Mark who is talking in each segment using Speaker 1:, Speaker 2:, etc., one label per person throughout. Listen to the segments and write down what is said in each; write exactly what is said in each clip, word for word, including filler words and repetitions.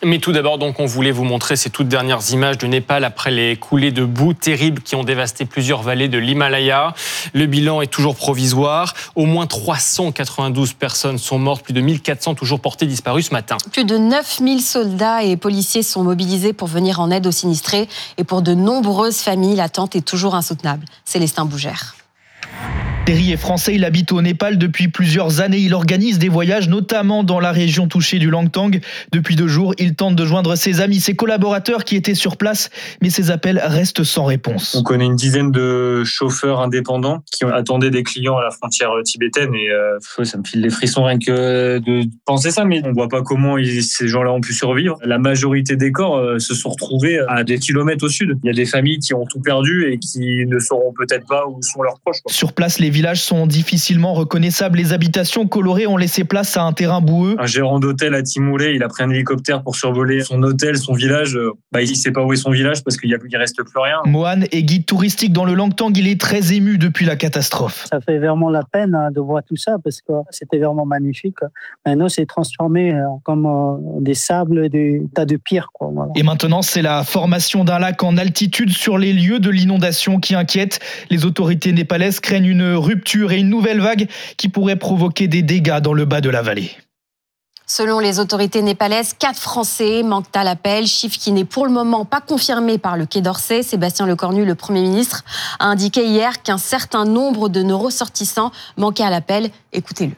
Speaker 1: Mais tout d'abord, donc, on voulait vous montrer ces toutes dernières images du Népal après les coulées de boue terribles qui ont dévasté plusieurs vallées de l'Himalaya. Le bilan est toujours provisoire. Au moins trois cent quatre-vingt-douze personnes sont mortes, plus de mille quatre cents toujours portées disparues ce matin.
Speaker 2: Plus de neuf mille soldats et policiers sont mobilisés pour venir en aide aux sinistrés. Et pour de nombreuses familles, l'attente est toujours insoutenable. Célestin Bougère.
Speaker 3: Terry est français, il habite au Népal depuis plusieurs années. Il organise des voyages, notamment dans la région touchée du Langtang. Depuis deux jours, il tente de joindre ses amis, ses collaborateurs qui étaient sur place, mais ses appels restent sans réponse.
Speaker 4: On connaît une dizaine de chauffeurs indépendants qui attendaient des clients à la frontière tibétaine et euh, ça me file les frissons rien que de penser ça, mais on voit pas comment ils, ces gens-là ont pu survivre. La majorité des corps euh, se sont retrouvés à des kilomètres au sud. Il y a des familles qui ont tout perdu et qui ne sauront peut-être pas où sont leurs proches, quoi.
Speaker 3: Sur place, les villages sont difficilement reconnaissables. Les habitations colorées ont laissé place à un terrain boueux.
Speaker 4: Un gérant d'hôtel à Timoulé, il a pris un hélicoptère pour survoler son hôtel, son village. Bah, il ne sait pas où est son village parce qu'il ne reste plus rien.
Speaker 3: Mohan est guide touristique dans le Langtang. Il est très ému depuis la catastrophe.
Speaker 5: Ça fait vraiment la peine de voir tout ça parce que c'était vraiment magnifique. Maintenant, c'est transformé comme des sables, des tas de pierres, quoi. Voilà.
Speaker 3: Et maintenant, c'est la formation d'un lac en altitude sur les lieux de l'inondation qui inquiète. Les autorités népalaises craignent une rupture et une nouvelle vague qui pourrait provoquer des dégâts dans le bas de la vallée.
Speaker 2: Selon les autorités népalaises, quatre Français manquent à l'appel, chiffre qui n'est pour le moment pas confirmé par le Quai d'Orsay. Sébastien Lecornu, le Premier ministre, a indiqué hier qu'un certain nombre de nos ressortissants manquaient à l'appel. Écoutez-le.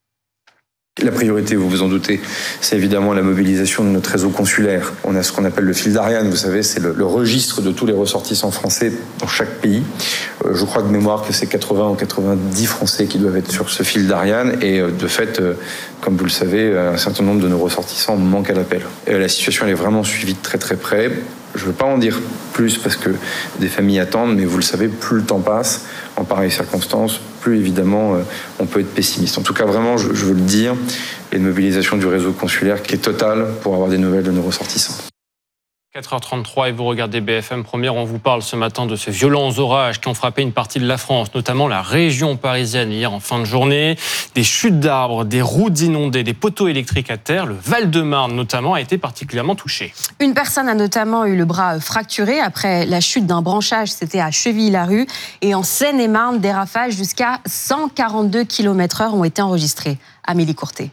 Speaker 6: La priorité, vous vous en doutez, c'est évidemment la mobilisation de notre réseau consulaire. On a ce qu'on appelle le fil d'Ariane, vous savez, c'est le, le registre de tous les ressortissants français dans chaque pays. Euh, je crois de mémoire que c'est quatre-vingts ou quatre-vingt-dix Français qui doivent être sur ce fil d'Ariane et euh, de fait, euh, comme vous le savez, un certain nombre de nos ressortissants manquent à l'appel. Et la situation elle est vraiment suivie de très très près. Je ne veux pas en dire plus parce que des familles attendent, mais vous le savez, plus le temps passe, en pareilles circonstances, plus évidemment on peut être pessimiste. En tout cas, vraiment, je, je veux le dire, il y a une mobilisation du réseau consulaire qui est totale pour avoir des nouvelles de nos ressortissants.
Speaker 1: quatre heures trente-trois et vous regardez B F M Première. On vous parle ce matin de ces violents orages qui ont frappé une partie de la France, notamment la région parisienne hier en fin de journée. Des chutes d'arbres, des routes inondées, des poteaux électriques à terre. Le Val-de-Marne notamment a été particulièrement touché.
Speaker 2: Une personne a notamment eu le bras fracturé après la chute d'un branchage. C'était à Chevilly-la-Rue. Et en Seine-et-Marne, des rafales jusqu'à cent quarante-deux kilomètres heure ont été enregistrées. Amélie Courtet.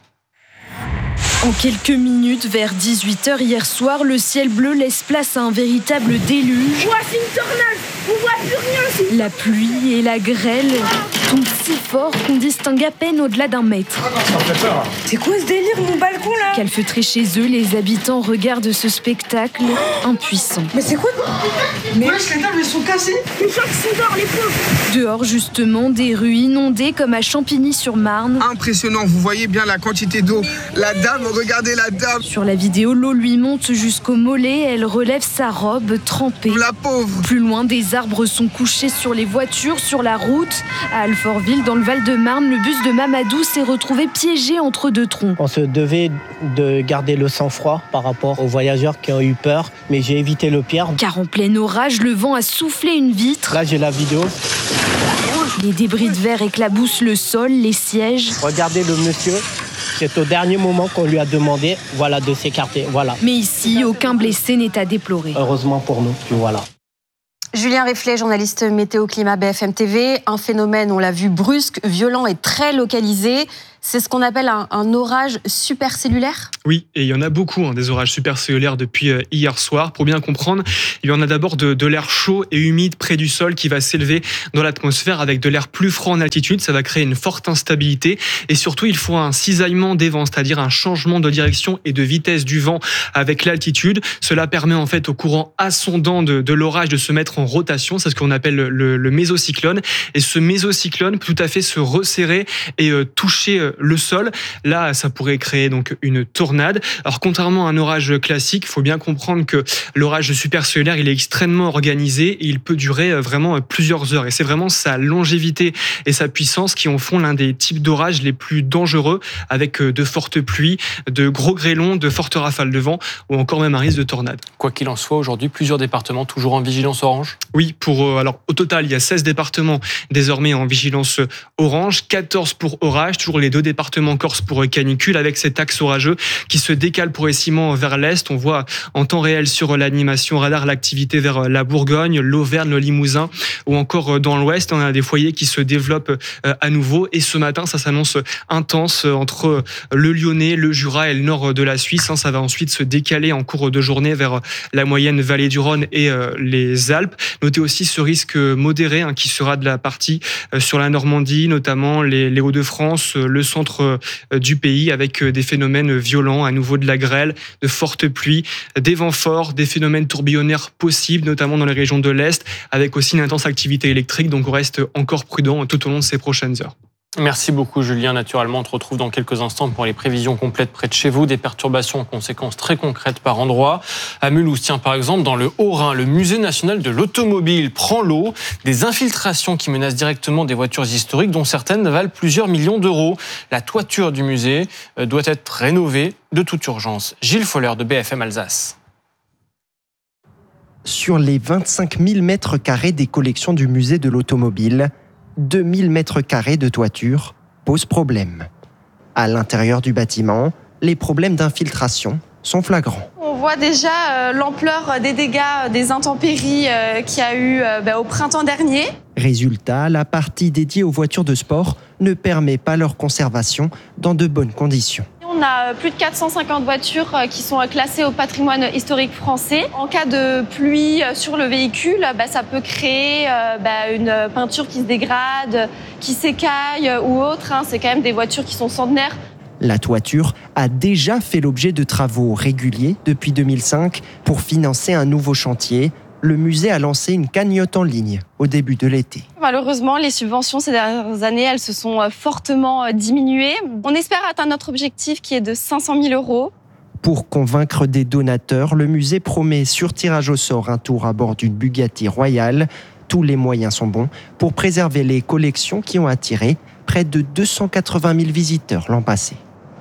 Speaker 7: En quelques minutes, vers dix-huit heures hier soir, le ciel bleu laisse place à un véritable déluge.
Speaker 8: Ouais, c'est une tornade, on voit plus rien.
Speaker 7: La pluie et la grêle tombent si fort qu'on distingue à peine au-delà d'un mètre.
Speaker 8: C'est quoi ce délire, mon balcon là?
Speaker 7: Calfeutrés chez eux, les habitants regardent ce spectacle impuissants.
Speaker 8: Mais c'est quoi? Mais wesh, les tables elles sont cassées. Une fois qu'ils sont dehors, les pauvres.
Speaker 7: Dehors justement, des rues inondées comme à Champigny-sur-Marne.
Speaker 9: Impressionnant, vous voyez bien la quantité d'eau. La dame, regardez la dame.
Speaker 7: Sur la vidéo, l'eau lui monte jusqu'au mollet, elle relève sa robe trempée.
Speaker 9: La pauvre.
Speaker 7: Plus loin, des arbres sont couchés sur les voitures, sur la route. À Alfortville, dans le Val-de-Marne, le bus de Mamadou s'est retrouvé piégé entre deux troncs.
Speaker 10: On se devait de garder le sang-froid par rapport aux voyageurs qui ont eu peur, mais j'ai évité le pire.
Speaker 7: Car en plein orage, le vent a soufflé une vitre.
Speaker 10: Là, j'ai la vidéo.
Speaker 7: Les débris de verre éclaboussent le sol, les sièges.
Speaker 10: Regardez le monsieur. C'est au dernier moment qu'on lui a demandé voilà, de s'écarter. Voilà.
Speaker 7: Mais ici, aucun blessé n'est à déplorer.
Speaker 10: Heureusement pour nous, puis voilà.
Speaker 2: Julien Refflet, journaliste météo-climat B F M T V. Un phénomène, on l'a vu, brusque, violent et très localisé. C'est ce qu'on appelle un, un orage supercellulaire ?
Speaker 11: Oui, et il y en a beaucoup, hein, des orages supercellulaires depuis euh, hier soir. Pour bien comprendre, il y en a d'abord de, de l'air chaud et humide près du sol qui va s'élever dans l'atmosphère avec de l'air plus froid en altitude. Ça va créer une forte instabilité. Et surtout, il faut un cisaillement des vents, c'est-à-dire un changement de direction et de vitesse du vent avec l'altitude. Cela permet en fait au courant ascendant de, de l'orage de se mettre en rotation. C'est ce qu'on appelle le, le, le mésocyclone. Et ce mésocyclone peut tout à fait se resserrer et euh, toucher euh, le sol. Là, ça pourrait créer donc une tornade. Alors, contrairement à un orage classique, il faut bien comprendre que l'orage supercellulaire, il est extrêmement organisé et il peut durer vraiment plusieurs heures. Et c'est vraiment sa longévité et sa puissance qui en font l'un des types d'orages les plus dangereux, avec de fortes pluies, de gros grêlons, de fortes rafales de vent ou encore même un risque de tornade.
Speaker 1: Quoi qu'il en soit, aujourd'hui, plusieurs départements toujours en vigilance orange.
Speaker 11: Oui, pour alors au total, il y a seize départements désormais en vigilance orange, quatorze pour orage, toujours les deux deux départements corse pour canicule, avec cet axe orageux qui se décale progressivement vers l'est. On voit en temps réel sur l'animation radar l'activité vers la Bourgogne, l'Auvergne, le Limousin ou encore dans l'ouest. On a des foyers qui se développent à nouveau et ce matin, ça s'annonce intense entre le Lyonnais, le Jura et le nord de la Suisse. Ça va ensuite se décaler en cours de journée vers la moyenne vallée du Rhône et les Alpes. Notez aussi ce risque modéré qui sera de la partie sur la Normandie, notamment les Hauts-de-France, le centre du pays, avec des phénomènes violents, à nouveau de la grêle, de fortes pluies, des vents forts, des phénomènes tourbillonnaires possibles, notamment dans les régions de l'Est, avec aussi une intense activité électrique. Donc on reste encore prudent tout au long de ces prochaines heures.
Speaker 1: Merci beaucoup Julien. Naturellement, on te retrouve dans quelques instants pour les prévisions complètes près de chez vous. Des perturbations aux conséquences très concrètes par endroit. À Mulhouse, tiens, par exemple, dans le Haut-Rhin, le Musée national de l'automobile prend l'eau. Des infiltrations qui menacent directement des voitures historiques, dont certaines valent plusieurs millions d'euros. La toiture du musée doit être rénovée de toute urgence. Gilles Foller de B F M Alsace.
Speaker 12: Sur les vingt-cinq mille mètres carrés des collections du musée de l'automobile, deux mille mètres carrés de toiture posent problème. À l'intérieur du bâtiment, les problèmes d'infiltration sont flagrants.
Speaker 13: On voit déjà euh, l'ampleur des dégâts, des intempéries euh, qu'il y a eu euh, bah, au printemps dernier.
Speaker 12: Résultat, la partie dédiée aux voitures de sport ne permet pas leur conservation dans de bonnes conditions.
Speaker 13: On a plus de quatre cent cinquante voitures qui sont classées au patrimoine historique français. En cas de pluie sur le véhicule, bah, ça peut créer euh, bah, une peinture qui se dégrade, qui s'écaille ou autre. Hein. C'est quand même des voitures qui sont centenaires.
Speaker 12: La toiture a déjà fait l'objet de travaux réguliers depuis deux mille cinq. Pour financer un nouveau chantier, le musée a lancé une cagnotte en ligne au début de l'été.
Speaker 13: Malheureusement, les subventions ces dernières années, elles se sont fortement diminuées. On espère atteindre notre objectif qui est de cinq cent mille euros.
Speaker 12: Pour convaincre des donateurs, le musée promet sur tirage au sort un tour à bord d'une Bugatti royale. Tous les moyens sont bons pour préserver les collections qui ont attiré près de deux cent quatre-vingt mille visiteurs l'an passé.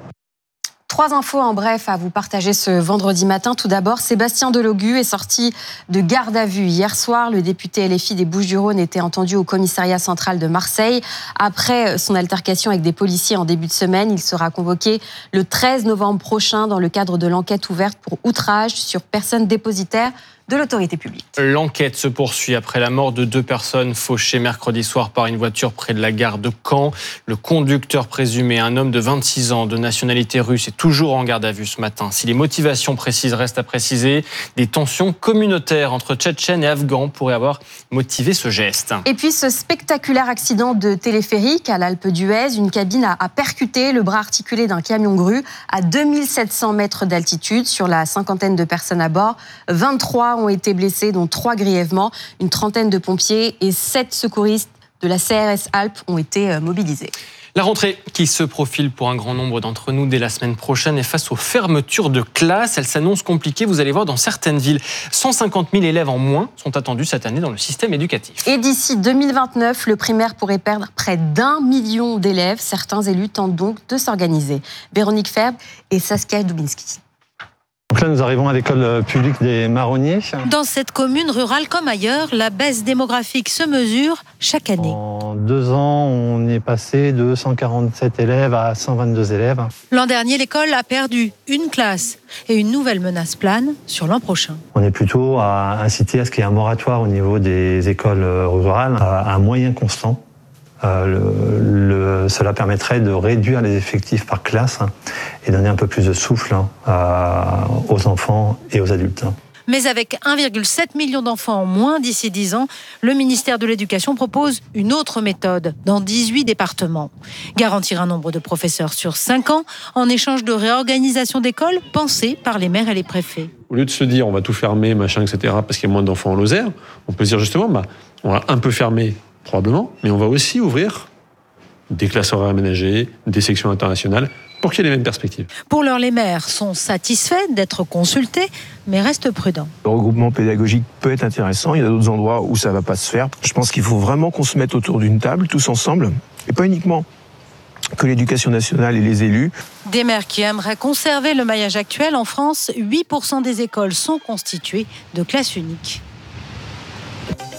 Speaker 2: Trois infos en bref à vous partager ce vendredi matin. Tout d'abord, Sébastien Delogu est sorti de garde à vue hier soir. Le député L F I des Bouches-du-Rhône était entendu au commissariat central de Marseille. Après son altercation avec des policiers en début de semaine, il sera convoqué le treize novembre prochain dans le cadre de l'enquête ouverte pour outrage sur personne dépositaire de l'autorité publique.
Speaker 1: L'enquête se poursuit après la mort de deux personnes fauchées mercredi soir par une voiture près de la gare de Caen. Le conducteur présumé, un homme de vingt-six ans de nationalité russe, est toujours en garde à vue ce matin. Si les motivations précises restent à préciser, des tensions communautaires entre Tchétchènes et Afghans pourraient avoir motivé ce geste.
Speaker 2: Et puis ce spectaculaire accident de téléphérique à l'Alpe d'Huez, une cabine a percuté le bras articulé d'un camion grue à deux mille sept cents mètres d'altitude. Sur la cinquantaine de personnes à bord, vingt-trois ont été blessés, dont trois grièvement. Une trentaine de pompiers et sept secouristes de la C R S Alpes ont été mobilisés.
Speaker 1: La rentrée qui se profile pour un grand nombre d'entre nous dès la semaine prochaine et face aux fermetures de classes, elle s'annonce compliquée. Vous allez voir, dans certaines villes, cent cinquante mille élèves en moins sont attendus cette année dans le système éducatif.
Speaker 2: Et d'ici deux mille vingt-neuf, le primaire pourrait perdre près d'un million d'élèves. Certains élus tentent donc de s'organiser. Véronique Ferb et Saskia Dubinski.
Speaker 14: Donc là, nous arrivons à l'école publique des Marronniers.
Speaker 15: Dans cette commune rurale comme ailleurs, la baisse démographique se mesure chaque année.
Speaker 14: En deux ans, on est passé de cent quarante-sept élèves à cent vingt-deux élèves.
Speaker 15: L'an dernier, l'école a perdu une classe et une nouvelle menace plane sur l'an prochain.
Speaker 14: On est plutôt à inciter à ce qu'il y ait un moratoire au niveau des écoles rurales, à un moyen constant. Euh, le, le, cela permettrait de réduire les effectifs par classe et donner un peu plus de souffle hein, aux enfants et aux adultes.
Speaker 15: Mais avec un virgule sept million d'enfants en moins d'ici dix ans, le ministère de l'Éducation propose une autre méthode dans dix-huit départements. Garantir un nombre de professeurs sur cinq ans en échange de réorganisation d'écoles pensée par les maires et les préfets.
Speaker 16: Au lieu de se dire on va tout fermer, machin, et cetera, parce qu'il y a moins d'enfants en Lozère, on peut se dire justement bah, on va un peu fermer probablement, mais on va aussi ouvrir des classes horaires aménagées, des sections internationales, pour qu'il y ait les mêmes perspectives.
Speaker 15: Pour l'heure, les maires sont satisfaits d'être consultés, mais restent prudents.
Speaker 17: Le regroupement pédagogique peut être intéressant, il y a d'autres endroits où ça ne va pas se faire. Je pense qu'il faut vraiment qu'on se mette autour d'une table, tous ensemble, et pas uniquement que l'éducation nationale et les élus.
Speaker 15: Des maires qui aimeraient conserver le maillage actuel en France, huit pour cent des écoles sont constituées de classes uniques.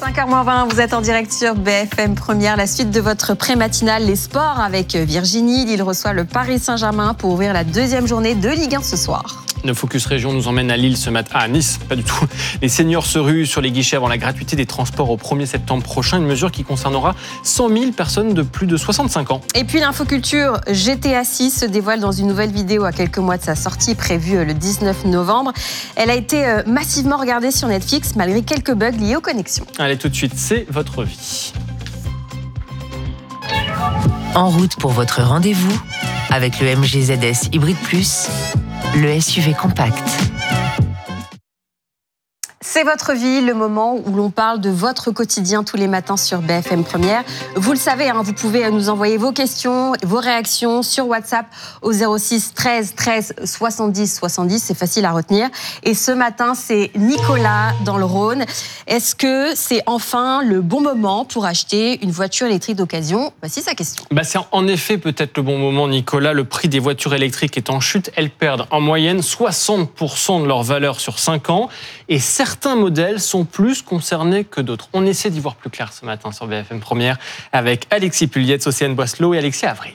Speaker 2: cinq heures moins vingt, vous êtes en direct sur B F M Première. La suite de votre pré-matinale, les sports avec Virginie. Lille reçoit le Paris Saint-Germain pour ouvrir la deuxième journée de Ligue un ce soir.
Speaker 1: Le Focus Région nous emmène à Lille ce matin. Ah, à Nice, pas du tout. Les seniors se ruent sur les guichets avant la gratuité des transports au premier septembre prochain. Une mesure qui concernera cent mille personnes de plus de soixante-cinq ans.
Speaker 2: Et puis l'infoculture G T A six se dévoile dans une nouvelle vidéo à quelques mois de sa sortie, prévue le dix-neuf novembre. Elle a été massivement regardée sur Netflix malgré quelques bugs liés aux connexions.
Speaker 1: Allez, tout de suite, c'est votre vie.
Speaker 18: En route pour votre rendez-vous avec le M G Z S Hybrid Plus, le S U V compact.
Speaker 2: C'est votre vie, le moment où l'on parle de votre quotidien tous les matins sur B F M Première. Vous le savez, hein, vous pouvez nous envoyer vos questions, vos réactions sur WhatsApp au zéro six treize treize soixante-dix soixante-dix. C'est facile à retenir. Et ce matin, c'est Nicolas dans le Rhône. Est-ce que c'est enfin le bon moment pour acheter une voiture électrique d'occasion? Voici sa question.
Speaker 1: Bah c'est en effet peut-être le bon moment, Nicolas. Le prix des voitures électriques est en chute. Elles perdent en moyenne soixante pour cent de leur valeur sur cinq ans. Et certains Certains modèles sont plus concernés que d'autres. On essaie d'y voir plus clair ce matin sur B F M Première avec Alexis Pulietz, Océane Boisselot et Alexis Avril.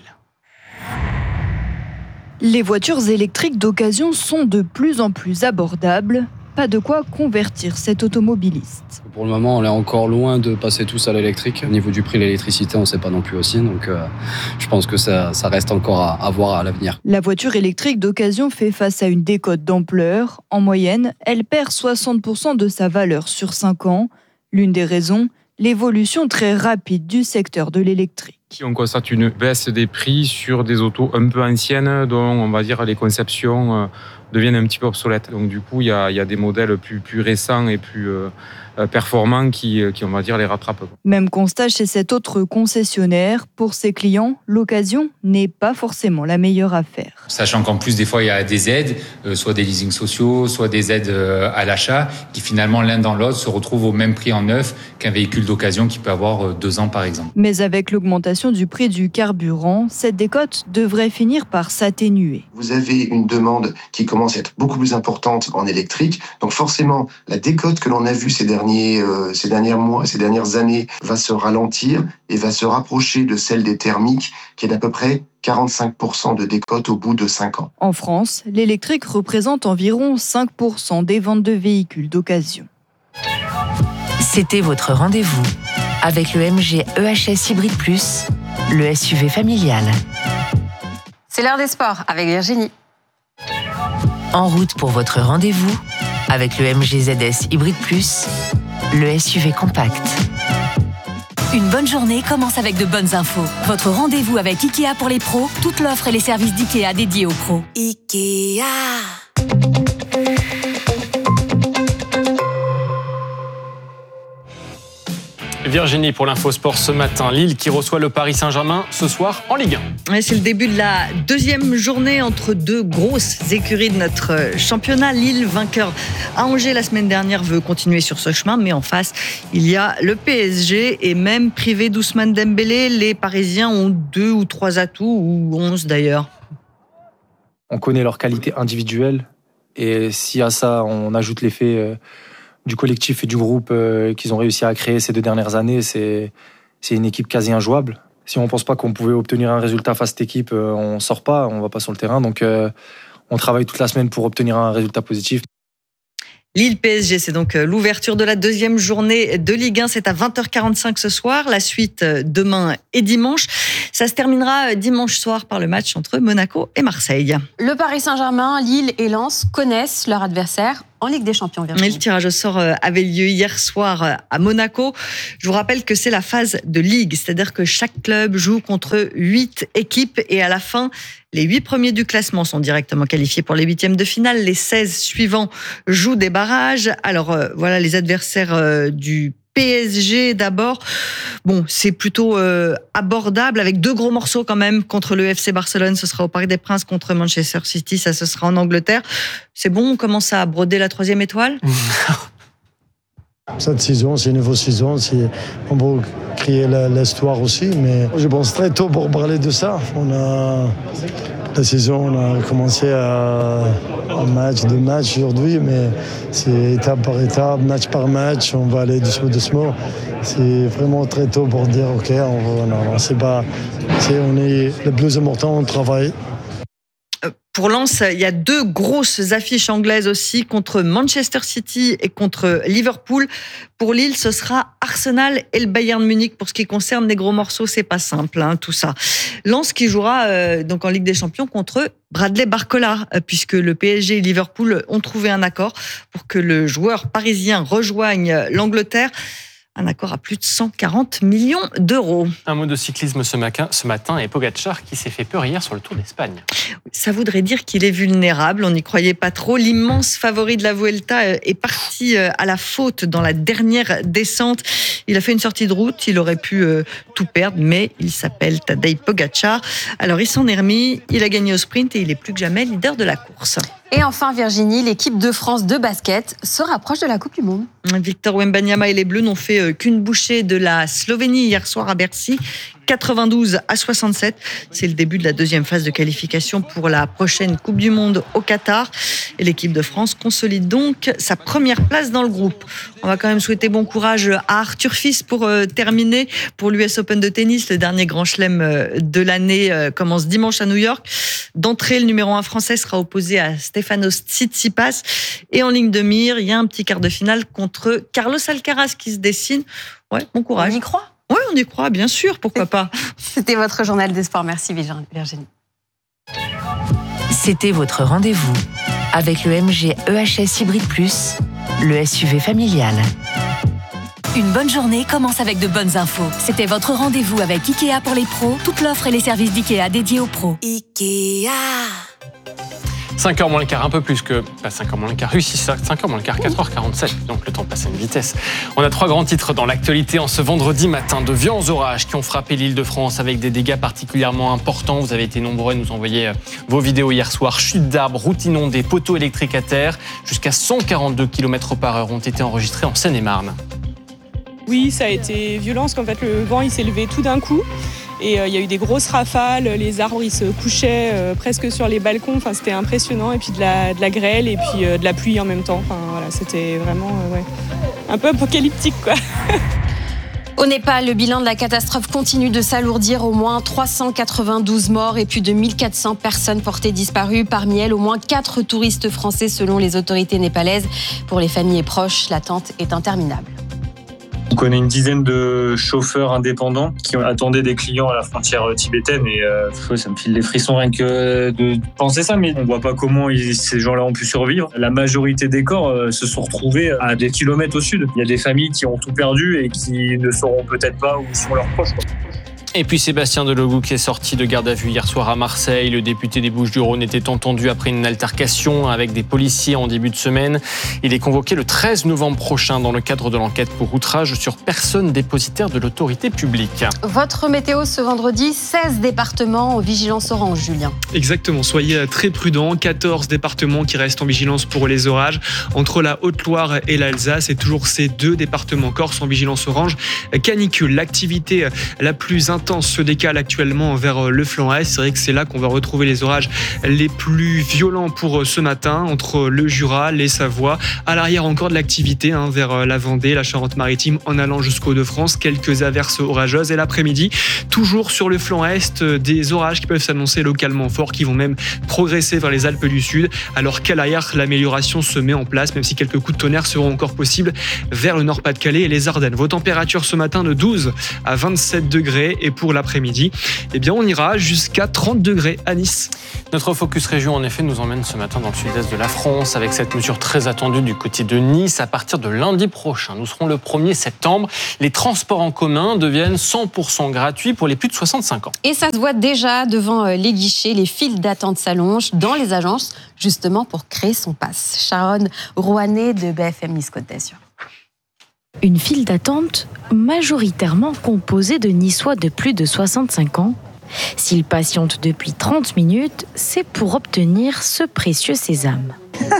Speaker 19: Les voitures électriques d'occasion sont de plus en plus abordables. Pas de quoi convertir cet automobiliste.
Speaker 20: Pour le moment, on est encore loin de passer tous à l'électrique. Au niveau du prix de l'électricité, on ne sait pas non plus aussi. Donc euh, je pense que ça, ça reste encore à, à voir à l'avenir.
Speaker 19: La voiture électrique d'occasion fait face à une décote d'ampleur. En moyenne, elle perd soixante pour cent de sa valeur sur cinq ans. L'une des raisons, l'évolution très rapide du secteur de l'électrique.
Speaker 21: On constate une baisse des prix sur des autos un peu anciennes dont on va dire les conceptions deviennent un petit peu obsolètes. Donc du coup, il y a, il y a des modèles plus, plus récents et plus euh, performants qui, qui, on va dire, les rattrapent.
Speaker 19: Même constat chez cet autre concessionnaire. Pour ses clients, l'occasion n'est pas forcément la meilleure affaire.
Speaker 22: Sachant qu'en plus, des fois, il y a des aides, euh, soit des leasings sociaux, soit des aides euh, à l'achat, qui finalement, l'un dans l'autre, se retrouvent au même prix en neuf qu'un véhicule d'occasion qui peut avoir euh, deux ans, par exemple.
Speaker 19: Mais avec l'augmentation du prix du carburant, cette décote devrait finir par s'atténuer.
Speaker 23: Vous avez une demande qui commence à être beaucoup plus importante en électrique, donc forcément, la décote que l'on a vue ces derniers, euh, ces derniers mois, ces dernières années, va se ralentir et va se rapprocher de celle des thermiques, qui est d'à peu près quarante-cinq pour cent de décote au bout de cinq ans.
Speaker 19: En France, l'électrique représente environ cinq pour cent des ventes de véhicules d'occasion.
Speaker 18: C'était votre rendez-vous avec le M G E H S Hybrid Plus, le S U V familial.
Speaker 2: C'est l'heure des sports avec Virginie.
Speaker 18: En route pour votre rendez-vous avec le M G Z S Hybrid Plus, le S U V compact.
Speaker 24: Une bonne journée commence avec de bonnes infos. Votre rendez-vous avec Ikea pour les pros, toute l'offre et les services d'Ikea dédiés aux pros.
Speaker 2: Ikea.
Speaker 1: Virginie pour l'Infosport ce matin. Lille qui reçoit le Paris Saint-Germain ce soir en Ligue un.
Speaker 25: Ouais, c'est le début de la deuxième journée entre deux grosses écuries de notre championnat. Lille, vainqueur à Angers la semaine dernière, veut continuer sur ce chemin, mais en face, il y a le P S G et même privé d'Ousmane Dembélé, les Parisiens ont deux ou trois atouts, ou onze d'ailleurs.
Speaker 26: On connaît leurs qualités individuelles et si à ça on ajoute l'effet du collectif et du groupe euh, qu'ils ont réussi à créer ces deux dernières années, c'est, c'est une équipe quasi injouable. Si on ne pense pas qu'on pouvait obtenir un résultat face à cette équipe, euh, on ne sort pas, on ne va pas sur le terrain. Donc euh, on travaille toute la semaine pour obtenir un résultat positif.
Speaker 25: Lille-P S G, c'est donc l'ouverture de la deuxième journée de Ligue un. C'est à vingt heures quarante-cinq ce soir. La suite demain et dimanche. Ça se terminera dimanche soir par le match entre Monaco et Marseille.
Speaker 2: Le Paris Saint-Germain, Lille et Lens connaissent leur adversaire en Ligue des Champions.
Speaker 25: Virginie. Le tirage au sort avait lieu hier soir à Monaco. Je vous rappelle que c'est la phase de Ligue, c'est-à-dire que chaque club joue contre huit équipes et à la fin, les huit premiers du classement sont directement qualifiés pour les huitièmes de finale. Les seize suivants jouent des barrages. Alors euh, voilà les adversaires euh, du P S G d'abord. Bon, c'est plutôt euh, abordable avec deux gros morceaux quand même contre le F C Barcelone. Ce sera au Parc des Princes contre Manchester City. Ça, ce sera en Angleterre. C'est bon, on commence à broder la troisième étoile.
Speaker 27: Cette saison, c'est une nouvelle saison. C'est... On peut créer l'histoire aussi, mais je pense très tôt pour parler de ça. On a... La saison, on a commencé à, un match, deux matchs aujourd'hui, mais c'est étape par étape, match par match, on va aller doucement, doucement. C'est vraiment très tôt pour dire, ok, on, non, non, c'est pas, c'est, on est le plus important, on travaille.
Speaker 25: Pour Lens, il y a deux grosses affiches anglaises aussi contre Manchester City et contre Liverpool. Pour Lille, ce sera Arsenal et le Bayern Munich. Pour ce qui concerne les gros morceaux, c'est pas simple, hein, tout ça. Lens qui jouera euh, donc en Ligue des Champions contre Bradley Barcola, euh, puisque le P S G et Liverpool ont trouvé un accord pour que le joueur parisien rejoigne l'Angleterre. Un accord à plus de cent quarante millions d'euros.
Speaker 1: Un mot de cyclisme ce matin, ce matin et Pogacar qui s'est fait peur hier sur le Tour d'Espagne.
Speaker 25: Ça voudrait dire qu'il est vulnérable, on n'y croyait pas trop. L'immense favori de la Vuelta est parti à la faute dans la dernière descente. Il a fait une sortie de route, il aurait pu tout perdre, mais il s'appelle Tadej Pogacar. Alors il s'en est remis, il a gagné au sprint et il est plus que jamais leader de la course.
Speaker 2: Et enfin Virginie, l'équipe de France de basket se rapproche de la Coupe du Monde.
Speaker 25: Victor Wembanyama et les Bleus n'ont fait qu'une bouchée de la Slovénie hier soir à Bercy. quatre-vingt-douze à soixante-sept. C'est le début de la deuxième phase de qualification pour la prochaine Coupe du Monde au Qatar. Et l'équipe de France consolide donc sa première place dans le groupe. On va quand même souhaiter bon courage à Arthur Fils pour euh, terminer pour l'U S Open de tennis. Le dernier grand chelem euh, de l'année euh, commence dimanche à New York. D'entrée, le numéro un français sera opposé à Stefanos Tsitsipas. Et en ligne de mire, il y a un petit quart de finale contre Carlos Alcaraz qui se dessine. Ouais, bon courage.
Speaker 2: On y croit ?
Speaker 25: Oui, on y croit, bien sûr, pourquoi pas.
Speaker 2: C'était votre journal des sports. Merci Virginie.
Speaker 18: C'était votre rendez-vous avec le M G E H S Hybrid Plus, le S U V familial.
Speaker 24: Une bonne journée commence avec de bonnes infos. C'était votre rendez-vous avec Ikea pour les pros. Toute l'offre et les services d'Ikea dédiés aux pros. Ikea.
Speaker 1: cinq heures moins le quart, un peu plus que... Pas cinq heures moins le quart, oui, cinq heures moins le quart, quatre heures quarante-sept. Donc le temps passe à une vitesse. On a trois grands titres dans l'actualité en ce vendredi matin. De violents orages qui ont frappé l'Île-de-France avec des dégâts particulièrement importants. Vous avez été nombreux à nous envoyer vos vidéos hier soir. Chutes d'arbres, routes inondées, poteaux électriques à terre. Jusqu'à cent quarante-deux kilomètres par heure ont été enregistrés en Seine-et-Marne.
Speaker 3: Oui, ça a été violent parce qu'en fait le vent il s'est levé tout d'un coup. Et il euh, y a eu des grosses rafales, les arbres ils se couchaient euh, presque sur les balcons, enfin, c'était impressionnant. Et puis de la, de la grêle et puis euh, de la pluie en même temps. Enfin, voilà, c'était vraiment euh, ouais, un peu apocalyptique, quoi.
Speaker 2: Au Népal, le bilan de la catastrophe continue de s'alourdir. Au moins trois cent quatre-vingt-douze morts et plus de mille quatre cents personnes portées disparues. Parmi elles, au moins quatre touristes français selon les autorités népalaises. Pour les familles et proches, l'attente est interminable.
Speaker 4: On connaît une dizaine de chauffeurs indépendants qui attendaient des clients à la frontière tibétaine et euh, ça me file les frissons rien que de penser ça, mais on voit pas comment ils, ces gens-là ont pu survivre. La majorité des corps euh, se sont retrouvés à des kilomètres au sud. Il y a des familles qui ont tout perdu et qui ne sauront peut-être pas où sont leurs proches, quoi.
Speaker 1: Et puis Sébastien Delogout qui est sorti de garde à vue hier soir à Marseille. Le député des Bouches-du-Rhône était entendu après une altercation avec des policiers en début de semaine. Il est convoqué le treize novembre prochain dans le cadre de l'enquête pour outrage sur personne dépositaire de l'autorité publique.
Speaker 2: Votre météo ce vendredi, seize départements en vigilance orange, Julien.
Speaker 11: Exactement, soyez très prudents. quatorze départements qui restent en vigilance pour les orages. Entre la Haute-Loire et l'Alsace, et toujours ces deux départements corse en vigilance orange. Canicule, l'activité la plus intense se décale actuellement vers le flanc est. C'est vrai que c'est là qu'on va retrouver les orages les plus violents pour ce matin, entre le Jura, les Savoies. À l'arrière encore de l'activité hein, vers la Vendée, la Charente-Maritime, en allant jusqu'aux Hauts-de-France. Quelques averses orageuses. Et l'après-midi, toujours sur le flanc est, des orages qui peuvent s'annoncer localement forts, qui vont même progresser vers les Alpes du Sud. Alors qu'à l'arrière, l'amélioration se met en place, même si quelques coups de tonnerre seront encore possibles vers le Nord-Pas-de-Calais et les Ardennes. Vos températures ce matin de douze à vingt-sept degrés. Et pour l'après-midi, eh bien, on ira jusqu'à trente degrés à Nice.
Speaker 1: Notre focus région, en effet, nous emmène ce matin dans le sud-est de la France avec cette mesure très attendue du côté de Nice. À partir de lundi prochain, nous serons le premier septembre. Les transports en commun deviennent cent pour cent gratuits pour les plus de soixante-cinq ans.
Speaker 2: Et ça se voit déjà devant les guichets. Les files d'attente s'allongent dans les agences, justement pour créer son pass. Sharon Rouanet de B F M Nice Côte d'Azur.
Speaker 5: Une file d'attente majoritairement composée de Niçois de plus de soixante-cinq ans. S'ils patientent depuis trente minutes, c'est pour obtenir ce précieux sésame.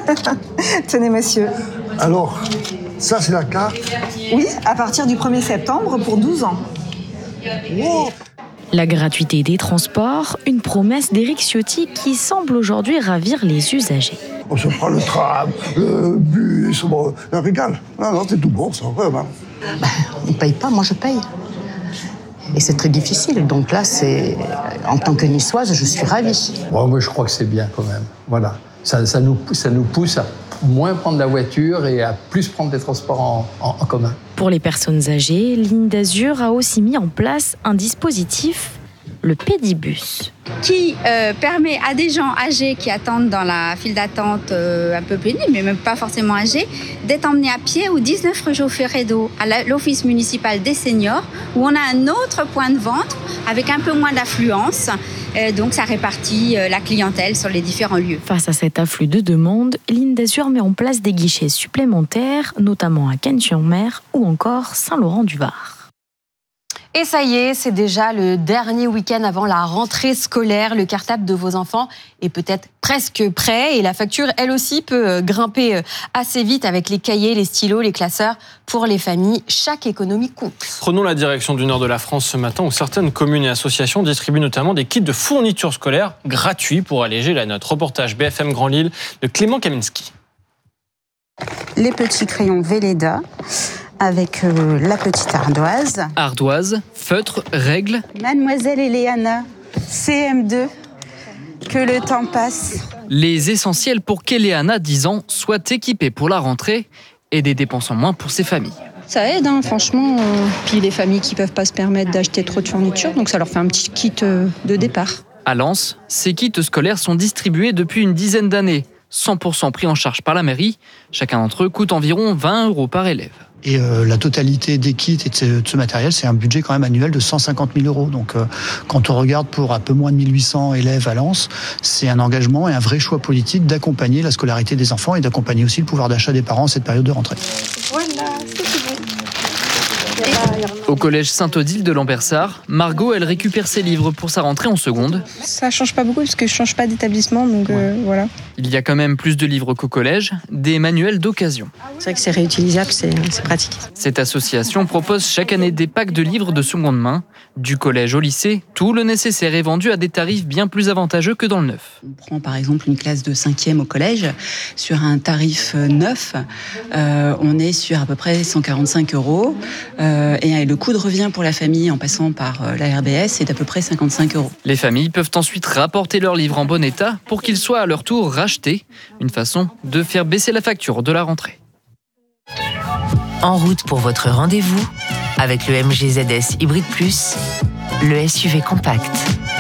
Speaker 6: Tenez, monsieur.
Speaker 7: Alors, ça c'est la carte?
Speaker 6: Oui, à partir du premier septembre pour douze ans.
Speaker 7: Wow.
Speaker 5: La gratuité des transports, une promesse d'Éric Ciotti qui semble aujourd'hui ravir les usagers.
Speaker 7: On se prend le tram, le bus, bon, un régal. Non, non, c'est tout bon, ça, vraiment.
Speaker 8: Bah, on ne paye pas, moi je paye. Et c'est très difficile. Donc là, c'est en tant que niçoise, je suis ravie.
Speaker 9: Bon, moi, je crois que c'est bien quand même. Voilà. Ça, ça, nous, ça nous pousse à moins prendre la voiture et à plus prendre des transports en, en, en commun.
Speaker 5: Pour les personnes âgées, Ligne d'Azur a aussi mis en place un dispositif, le Pédibus,
Speaker 10: qui euh, permet à des gens âgés qui attendent dans la file d'attente euh, un peu pénible, mais même pas forcément âgés, d'être emmenés à pied ou dix-neuf rue Geoffrey-Rédaux à l'Office municipal des seniors, où on a un autre point de vente avec un peu moins d'affluence. Euh, donc ça répartit euh, la clientèle sur les différents lieux.
Speaker 5: Face à cet afflux de demandes, Ligne d'Azur met en place des guichets supplémentaires, notamment à Cannes-sur-Mer ou encore Saint-Laurent-du-Var.
Speaker 2: Et ça y est, c'est déjà le dernier week-end avant la rentrée scolaire. Le cartable de vos enfants est peut-être presque prêt et la facture, elle aussi, peut grimper assez vite avec les cahiers, les stylos, les classeurs. Pour les familles, chaque économie compte.
Speaker 1: Prenons la direction du nord de la France ce matin où certaines communes et associations distribuent notamment des kits de fourniture scolaire gratuits pour alléger la note. Reportage B F M Grand Lille de Clément Kaminski.
Speaker 12: Les petits crayons Velleda avec euh, la petite ardoise.
Speaker 13: Ardoise, feutre, règle.
Speaker 12: Mademoiselle Eleana, C M deux, que le temps passe.
Speaker 13: Les essentiels pour qu'Eleana, dix ans, soit équipée pour la rentrée et des dépenses en moins pour ses familles.
Speaker 14: Ça aide, hein, franchement. Puis les familles qui ne peuvent pas se permettre d'acheter trop de fournitures, donc ça leur fait un petit kit de départ.
Speaker 13: À Lens, ces kits scolaires sont distribués depuis une dizaine d'années. cent pour cent pris en charge par la mairie. Chacun d'entre eux coûte environ vingt euros par élève.
Speaker 16: Et euh, la totalité des kits et de ce, de ce matériel, c'est un budget quand même annuel de cent cinquante mille euros. Donc euh, quand on regarde pour un peu moins de mille huit cents élèves à Lens, c'est un engagement et un vrai choix politique d'accompagner la scolarité des enfants et d'accompagner aussi le pouvoir d'achat des parents en cette période de rentrée.
Speaker 14: Voilà, c'est bon.
Speaker 13: Au collège Sainte-Odile de Lambersart, Margot, elle récupère ses livres pour sa rentrée en seconde.
Speaker 14: Ça change pas beaucoup parce que je change pas d'établissement, donc euh, voilà.
Speaker 13: Il y a quand même plus de livres qu'au collège, des manuels d'occasion.
Speaker 14: C'est vrai que c'est réutilisable, c'est, c'est pratique.
Speaker 13: Cette association propose chaque année des packs de livres de seconde main. Du collège au lycée, tout le nécessaire est vendu à des tarifs bien plus avantageux que dans le neuf.
Speaker 28: On prend par exemple une classe de cinquième au collège, sur un tarif neuf, euh, on est sur à peu près cent quarante-cinq euros. Euh, et le coût de revient pour la famille en passant par la R B S est d'à peu près cinquante-cinq euros.
Speaker 13: Les familles peuvent ensuite rapporter leurs livres en bon état pour qu'ils soient à leur tour rachetés. Une façon de faire baisser la facture de la rentrée.
Speaker 18: En route pour votre rendez-vous avec le M G Z S Hybrid Plus, le S U V compact.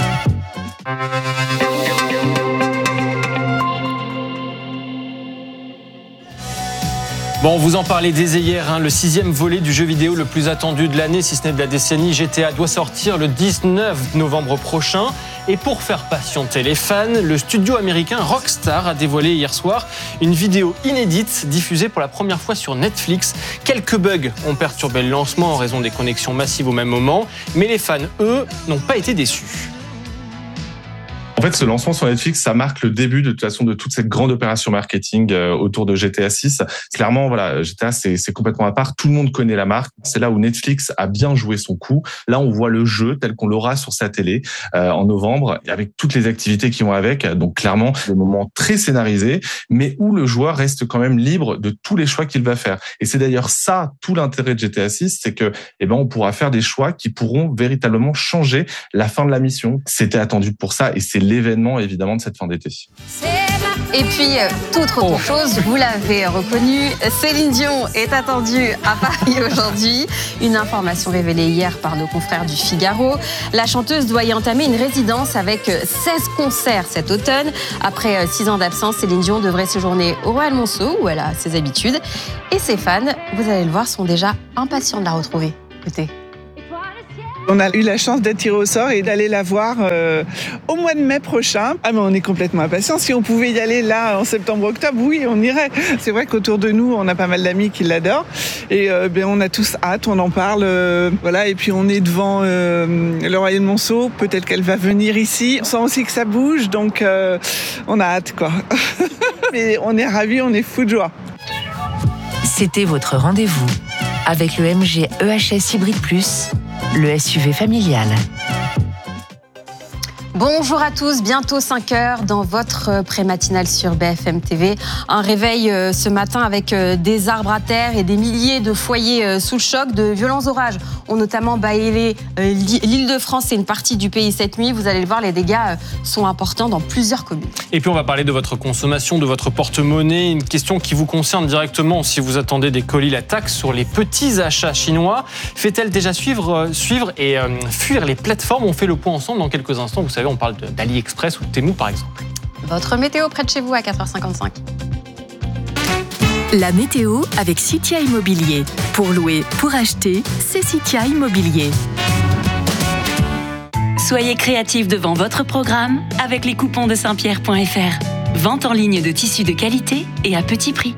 Speaker 1: Bon, vous en parlez dès hier, hein, le sixième volet du jeu vidéo le plus attendu de l'année, si ce n'est de la décennie, G T A, doit sortir le dix-neuf novembre prochain. Et pour faire patienter les fans, le studio américain Rockstar a dévoilé hier soir une vidéo inédite diffusée pour la première fois sur Netflix. Quelques bugs ont perturbé le lancement en raison des connexions massives au même moment, mais les fans, eux, n'ont pas été déçus.
Speaker 29: En fait, ce lancement sur Netflix, ça marque le début de toute façon de toute cette grande opération marketing euh, autour de G T A six. Clairement, voilà, G T A c'est, c'est complètement à part. Tout le monde connaît la marque. C'est là où Netflix a bien joué son coup. Là, on voit le jeu tel qu'on l'aura sur sa télé euh, en novembre, avec toutes les activités qui vont avec. Donc clairement, des moments très scénarisés, mais où le joueur reste quand même libre de tous les choix qu'il va faire. Et c'est d'ailleurs ça tout l'intérêt de G T A six, c'est que, eh ben, on pourra faire des choix qui pourront véritablement changer la fin de la mission. C'était attendu pour ça, et c'est l'événement évidemment de cette fin d'été.
Speaker 2: Et puis, toute autre oh. chose, vous l'avez reconnu, Céline Dion est attendue à Paris aujourd'hui. Une information révélée hier par nos confrères du Figaro. La chanteuse doit y entamer une résidence avec seize concerts cet automne. Après six ans d'absence, Céline Dion devrait séjourner au Royal Monceau, où elle a ses habitudes. Et ses fans, vous allez le voir, sont déjà impatients de la retrouver. Écoutez.
Speaker 30: On a eu la chance d'être tiré au sort et d'aller la voir euh, au mois de mai prochain. Ah mais on est complètement impatients. Si on pouvait y aller là en septembre-octobre, oui, on irait. C'est vrai qu'autour de nous, on a pas mal d'amis qui l'adorent. Et euh, ben, on a tous hâte, on en parle. Euh, voilà. Et puis on est devant euh, le Royal Monceau. Peut-être qu'elle va venir ici. On sent aussi que ça bouge, donc euh, on a hâte, quoi. Mais on est ravis, on est fous de joie.
Speaker 18: C'était votre rendez-vous avec le M G E H S Hybrid Plus, le S U V familial.
Speaker 2: Bonjour à tous, bientôt cinq heures dans votre pré-matinale sur B F M T V. Un réveil ce matin avec des arbres à terre et des milliers de foyers sous le choc. De violents orages ont notamment balayé l'Île-de-France et une partie du pays cette nuit. Vous allez le voir, les dégâts sont importants dans plusieurs communes. Et puis on va parler de votre consommation, de votre porte-monnaie. Une question qui vous concerne directement si vous attendez des colis. La taxe sur les petits achats chinois fait-elle déjà suivre, suivre et euh, fuir les plateformes? On fait le point ensemble dans quelques instants. Vous savez, on parle d'AliExpress ou de Temu par exemple. Votre météo près de chez vous à quatre heures cinquante-cinq.
Speaker 24: La météo avec Citia Immobilier. Pour louer, pour acheter, c'est Citia Immobilier. Soyez créatifs devant votre programme avec les coupons de saint pierre point f r. Vente en ligne de tissus de qualité et à petit prix.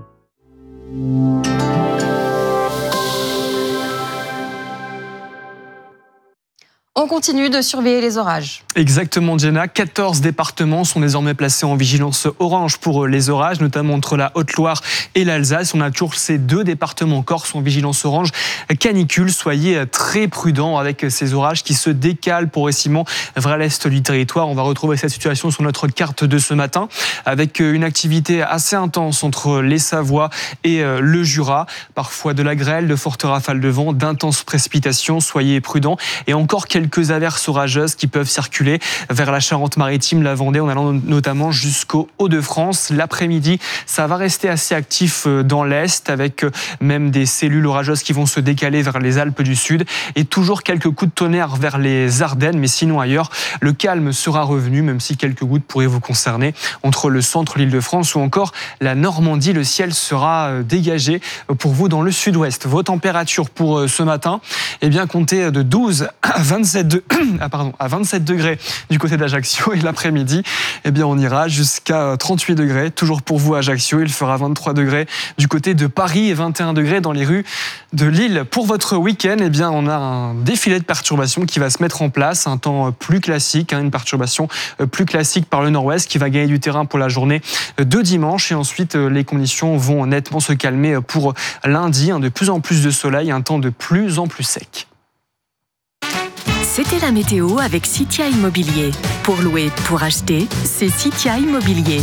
Speaker 2: On continue de surveiller les orages.
Speaker 11: Exactement, Jenna. quatorze départements sont désormais placés en vigilance orange pour les orages, notamment entre la Haute-Loire et l'Alsace. On a toujours ces deux départements corse en vigilance orange canicule. Soyez très prudents avec ces orages qui se décalent progressivement vers l'est du territoire. On va retrouver cette situation sur notre carte de ce matin avec une activité assez intense entre les Savoies et le Jura. Parfois de la grêle, de fortes rafales de vent, d'intenses précipitations. Soyez prudents. Et encore quelques Quelques averses orageuses qui peuvent circuler vers la Charente-Maritime, la Vendée, en allant notamment jusqu'au Hauts-de-France. L'après-midi, ça va rester assez actif dans l'Est, avec même des cellules orageuses qui vont se décaler vers les Alpes du Sud. Et toujours quelques coups de tonnerre vers les Ardennes, mais sinon ailleurs, le calme sera revenu, même si quelques gouttes pourraient vous concerner entre le centre, l'Île-de-France ou encore la Normandie. Le ciel sera dégagé pour vous dans le sud-ouest. Vos températures pour ce matin, eh bien, comptez de douze à vingt-sept De, ah pardon, à vingt-sept degrés du côté d'Ajaccio, et l'après-midi, eh bien, on ira jusqu'à trente-huit degrés. Toujours pour vous, Ajaccio, il fera vingt-trois degrés du côté de Paris et vingt et un degrés dans les rues de Lille. Pour votre week-end, eh bien, on a un défilé de perturbations qui va se mettre en place, un temps plus classique, hein, une perturbation plus classique par le nord-ouest qui va gagner du terrain pour la journée de dimanche, et ensuite les conditions vont nettement se calmer pour lundi, hein, de plus en plus de soleil, un temps de plus en plus sec.
Speaker 24: C'était la météo avec Citia Immobilier. Pour louer, pour acheter, c'est Citia Immobilier.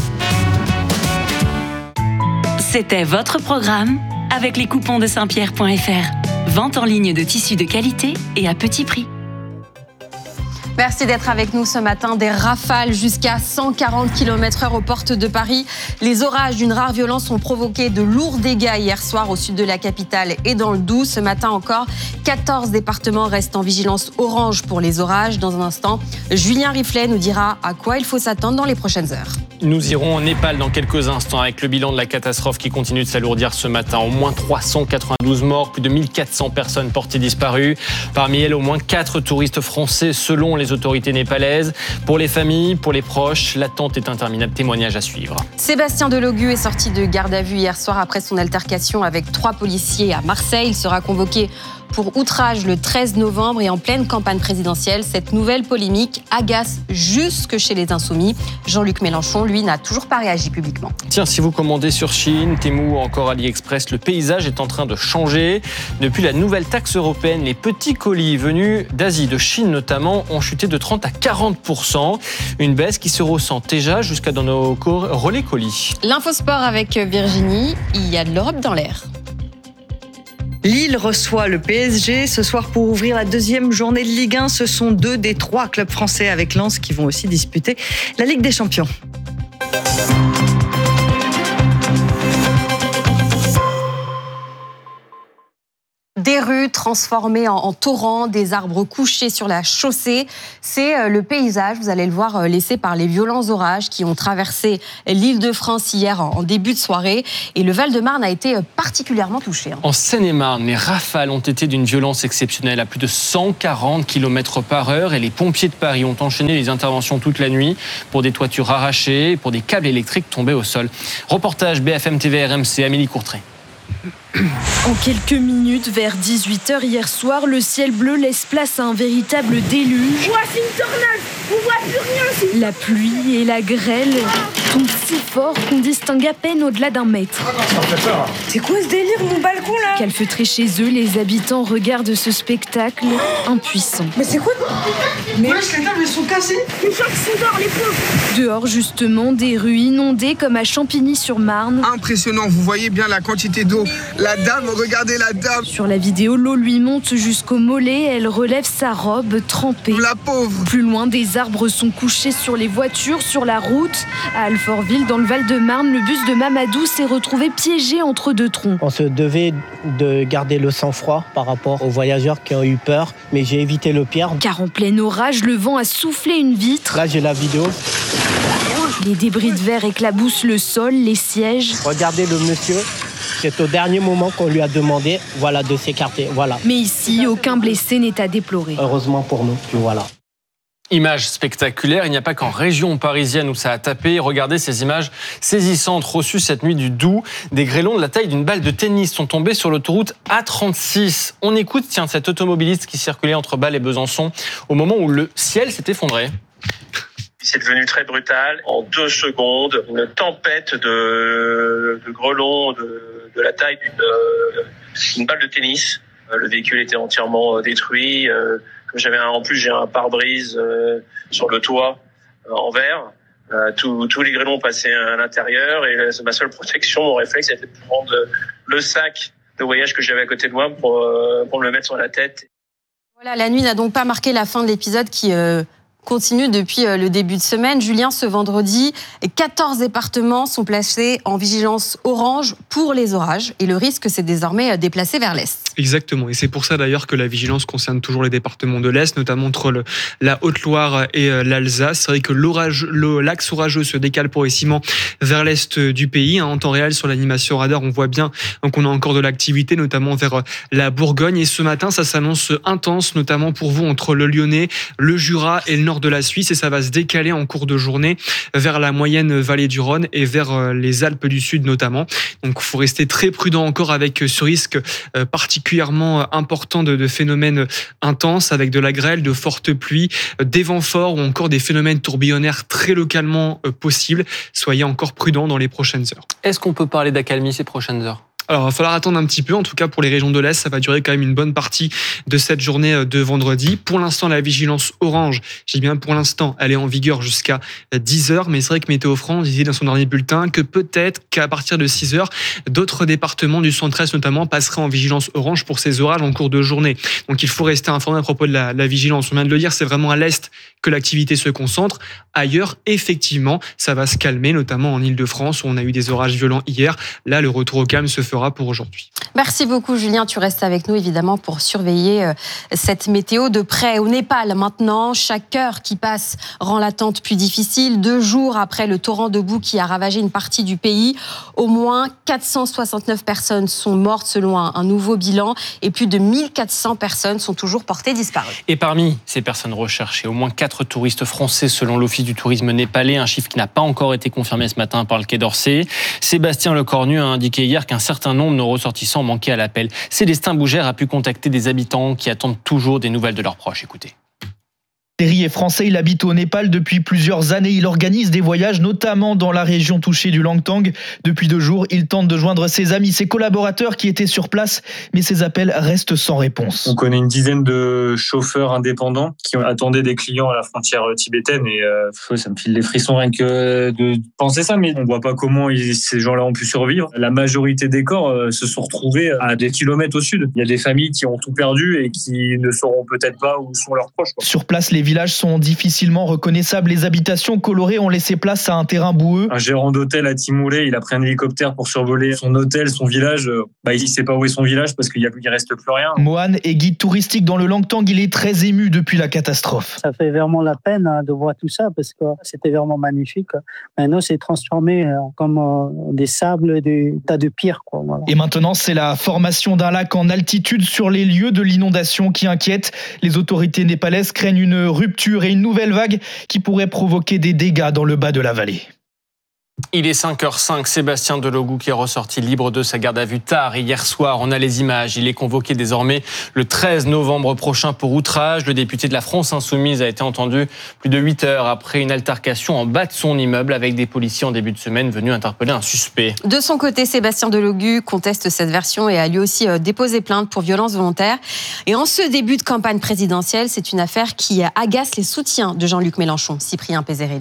Speaker 24: C'était votre programme avec les coupons de saint pierre point f r. Vente en ligne de tissus de qualité et à petit prix.
Speaker 2: Merci d'être avec nous ce matin. Des rafales jusqu'à cent quarante kilomètres heure aux portes de Paris. Les orages d'une rare violence ont provoqué de lourds dégâts hier soir au sud de la capitale et dans le Doubs. Ce matin encore, quatorze départements restent en vigilance orange pour les orages. Dans un instant, Julien Riflet nous dira à quoi il faut s'attendre dans les prochaines heures. Nous irons au Népal dans quelques instants avec le bilan de la catastrophe qui continue de s'alourdir ce matin. Au moins trois cent quatre-vingt-douze morts, plus de mille quatre cents personnes portées disparues. Parmi elles, au moins quatre touristes français selon les autorités népalaises. Pour les familles, pour les proches, l'attente est interminable. Témoignage à suivre. Sébastien Delogu est sorti de garde à vue hier soir après son altercation avec trois policiers à Marseille. Il sera convoqué pour outrage le treize novembre et en pleine campagne présidentielle. Cette nouvelle polémique agace jusque chez les Insoumis. Jean-Luc Mélenchon, lui, n'a toujours pas réagi publiquement. Tiens, si vous commandez sur Chine, Temu ou encore AliExpress, le paysage est en train de changer. Depuis la nouvelle taxe européenne, les petits colis venus d'Asie, de Chine notamment, ont chuté de trente à quarante pour cent. Une baisse qui se ressent déjà jusqu'à dans nos relais colis. L'infosport avec Virginie, il y a de l'Europe dans l'air.
Speaker 15: Lille reçoit le P S G ce soir pour ouvrir la deuxième journée de Ligue un. Ce sont deux des trois clubs français avec Lens qui vont aussi disputer la Ligue des Champions.
Speaker 2: Des rues transformées en, en torrents, des arbres couchés sur la chaussée. C'est euh, le paysage, vous allez le voir, euh, laissé par les violents orages qui ont traversé l'Île-de-France hier en, en début de soirée. Et le Val-de-Marne a été euh, particulièrement touché. Hein. En Seine-et-Marne, les rafales ont été d'une violence exceptionnelle à plus de cent quarante kilomètres par heure. Et les pompiers de Paris ont enchaîné les interventions toute la nuit pour des toitures arrachées, pour des câbles électriques tombés au sol. Reportage B F M T V R M C, Amélie Courtrai.
Speaker 3: En quelques minutes, vers dix-huit heures hier soir, le ciel bleu laisse place à un véritable déluge.
Speaker 17: Ouah, c'est une tornade! On voit plus rien! C'est...
Speaker 3: La pluie et la grêle tombent si fort qu'on distingue à peine au-delà d'un mètre.
Speaker 17: C'est quoi ce délire, mon balcon là?
Speaker 3: Calfeutrés chez eux, les habitants regardent ce spectacle impuissants.
Speaker 17: Mais c'est quoi?
Speaker 30: Mais wesh, les tables elles sont cassées!
Speaker 17: Une fois qu'ils sont dehors, les pauvres!
Speaker 3: Dehors, justement, des rues inondées comme à Champigny-sur-Marne.
Speaker 30: Impressionnant, vous voyez bien la quantité d'eau. La dame, regardez la dame!
Speaker 3: Sur la vidéo, l'eau lui monte jusqu'au mollet, elle relève sa robe trempée.
Speaker 30: La pauvre!
Speaker 3: Plus loin, des arbres sont couchés sur les voitures, sur la route. À Alfortville, dans le Val-de-Marne, le bus de Mamadou s'est retrouvé piégé entre deux troncs.
Speaker 19: On se devait de garder le sang-froid par rapport aux voyageurs qui ont eu peur, mais j'ai évité le pire.
Speaker 3: Car en plein orage, le vent a soufflé une vitre.
Speaker 19: Là, j'ai la vidéo.
Speaker 3: Les débris de verre éclaboussent le sol, les sièges.
Speaker 19: Regardez le monsieur. C'est au dernier moment qu'on lui a demandé voilà, de s'écarter. Voilà.
Speaker 3: Mais ici, aucun blessé n'est à déplorer.
Speaker 19: Heureusement pour nous, puis voilà.
Speaker 1: Images spectaculaires, il n'y a pas qu'en région parisienne où ça a tapé. Regardez ces images saisissantes reçues cette nuit du Doubs. Des grêlons de la taille d'une balle de tennis sont tombés sur l'autoroute A trente-six. On écoute tiens, cet automobiliste qui circulait entre Bâle et Besançon au moment où le ciel s'est effondré.
Speaker 20: C'est devenu très brutal. En deux secondes, une tempête de, de grêlons de, de la taille d'une, d'une balle de tennis. Le véhicule était entièrement détruit. Comme j'avais un, en plus, j'ai un pare-brise sur le toit en verre. Tous, tous les grêlons passaient à l'intérieur et ma seule protection, mon réflexe, c'était de prendre le sac de voyage que j'avais à côté de moi pour, pour me le mettre sur la tête.
Speaker 2: Voilà, la nuit n'a donc pas marqué la fin de l'épisode qui... Euh... continue depuis le début de semaine. Julien, ce vendredi, quatorze départements sont placés en vigilance orange pour les orages. Et le risque s'est désormais déplacé vers l'est.
Speaker 11: Exactement. Et c'est pour ça d'ailleurs que la vigilance concerne toujours les départements de l'est, notamment entre le, la Haute-Loire et l'Alsace. C'est vrai que l'orage, le, l'axe orageux se décale progressivement vers l'est du pays. En temps réel, sur l'animation radar, on voit bien qu'on a encore de l'activité, notamment vers la Bourgogne. Et ce matin, ça s'annonce intense, notamment pour vous, entre le Lyonnais, le Jura et le nord de la Suisse, et ça va se décaler en cours de journée vers la moyenne vallée du Rhône et vers les Alpes du Sud notamment. Donc il faut rester très prudent encore avec ce risque particulièrement important de, de phénomènes intenses avec de la grêle, de fortes pluies, des vents forts ou encore des phénomènes tourbillonnaires très localement possibles. Soyez encore prudents dans les prochaines heures.
Speaker 1: Est-ce qu'on peut parler d'accalmie ces prochaines heures ?
Speaker 11: Alors, il va falloir attendre un petit peu. En tout cas, pour les régions de l'Est, ça va durer quand même une bonne partie de cette journée de vendredi. Pour l'instant, la vigilance orange, je dis bien pour l'instant, elle est en vigueur jusqu'à dix heures. Mais c'est vrai que Météo France disait dans son dernier bulletin que peut-être qu'à partir de six heures, d'autres départements du centre-est notamment passeraient en vigilance orange pour ces orages en cours de journée. Donc, il faut rester informé à propos de la, la vigilance. On vient de le dire, c'est vraiment à l'Est que l'activité se concentre. Ailleurs, effectivement, ça va se calmer, notamment en Île-de-France où on a eu des orages violents hier. Là, le retour au calme se fera pour aujourd'hui.
Speaker 2: Merci beaucoup Julien, tu restes avec nous évidemment pour surveiller cette météo de près. Au Népal maintenant, chaque heure qui passe rend l'attente plus difficile. Deux jours après le torrent de boue qui a ravagé une partie du pays, au moins quatre cent soixante-neuf personnes sont mortes selon un nouveau bilan et plus de mille quatre cents personnes sont toujours portées disparues.
Speaker 1: Et parmi ces personnes recherchées, au moins quatre touristes français selon l'Office du tourisme népalais, un chiffre qui n'a pas encore été confirmé ce matin par le Quai d'Orsay. Sébastien Lecornu a indiqué hier qu'un certain nombre de ressortissants manquaient à l'appel. Célestin Bougère a pu contacter des habitants qui attendent toujours des nouvelles de leurs proches. Écoutez.
Speaker 21: Terry est français, il habite au Népal depuis plusieurs années. Il organise des voyages, notamment dans la région touchée du Langtang. Depuis deux jours, il tente de joindre ses amis, ses collaborateurs qui étaient sur place, mais ses appels restent sans réponse.
Speaker 4: On connaît une dizaine de chauffeurs indépendants qui attendaient des clients à la frontière tibétaine et euh, ça me file les frissons rien que de penser ça, mais on voit pas comment ils, ces gens-là ont pu survivre. La majorité des corps euh, se sont retrouvés à des kilomètres au sud. Il y a des familles qui ont tout perdu et qui ne sauront peut-être pas où sont leurs proches, quoi.
Speaker 21: Sur place, les villages sont difficilement reconnaissables. Les habitations colorées ont laissé place à un terrain boueux.
Speaker 4: Un gérant d'hôtel à Timoulé, il a pris un hélicoptère pour survoler son hôtel, son village. Bah, il ne sait pas où est son village parce qu'il ne reste plus rien.
Speaker 21: Mohan est guide touristique dans le Langtang. Il est très ému depuis la catastrophe.
Speaker 22: Ça fait vraiment la peine de voir tout ça parce que c'était vraiment magnifique. Maintenant, c'est transformé comme des sables, des tas de pierres, quoi. Voilà.
Speaker 21: Et maintenant, c'est la formation d'un lac en altitude sur les lieux de l'inondation qui inquiète. Les autorités népalaises craignent une rupture et une nouvelle vague qui pourrait provoquer des dégâts dans le bas de la vallée.
Speaker 1: Il est cinq heures cinq, Sébastien Delogu qui est ressorti libre de sa garde à vue tard hier soir. On a les images. Il est convoqué désormais le treize novembre prochain pour outrage. Le député de la France Insoumise a été entendu plus de huit heures après une altercation en bas de son immeuble avec des policiers en début de semaine venus interpeller un suspect.
Speaker 2: De son côté, Sébastien Delogu conteste cette version et a lui aussi déposé plainte pour violence volontaire. Et en ce début de campagne présidentielle, c'est une affaire qui agace les soutiens de Jean-Luc Mélenchon. Cyprien Pézéril.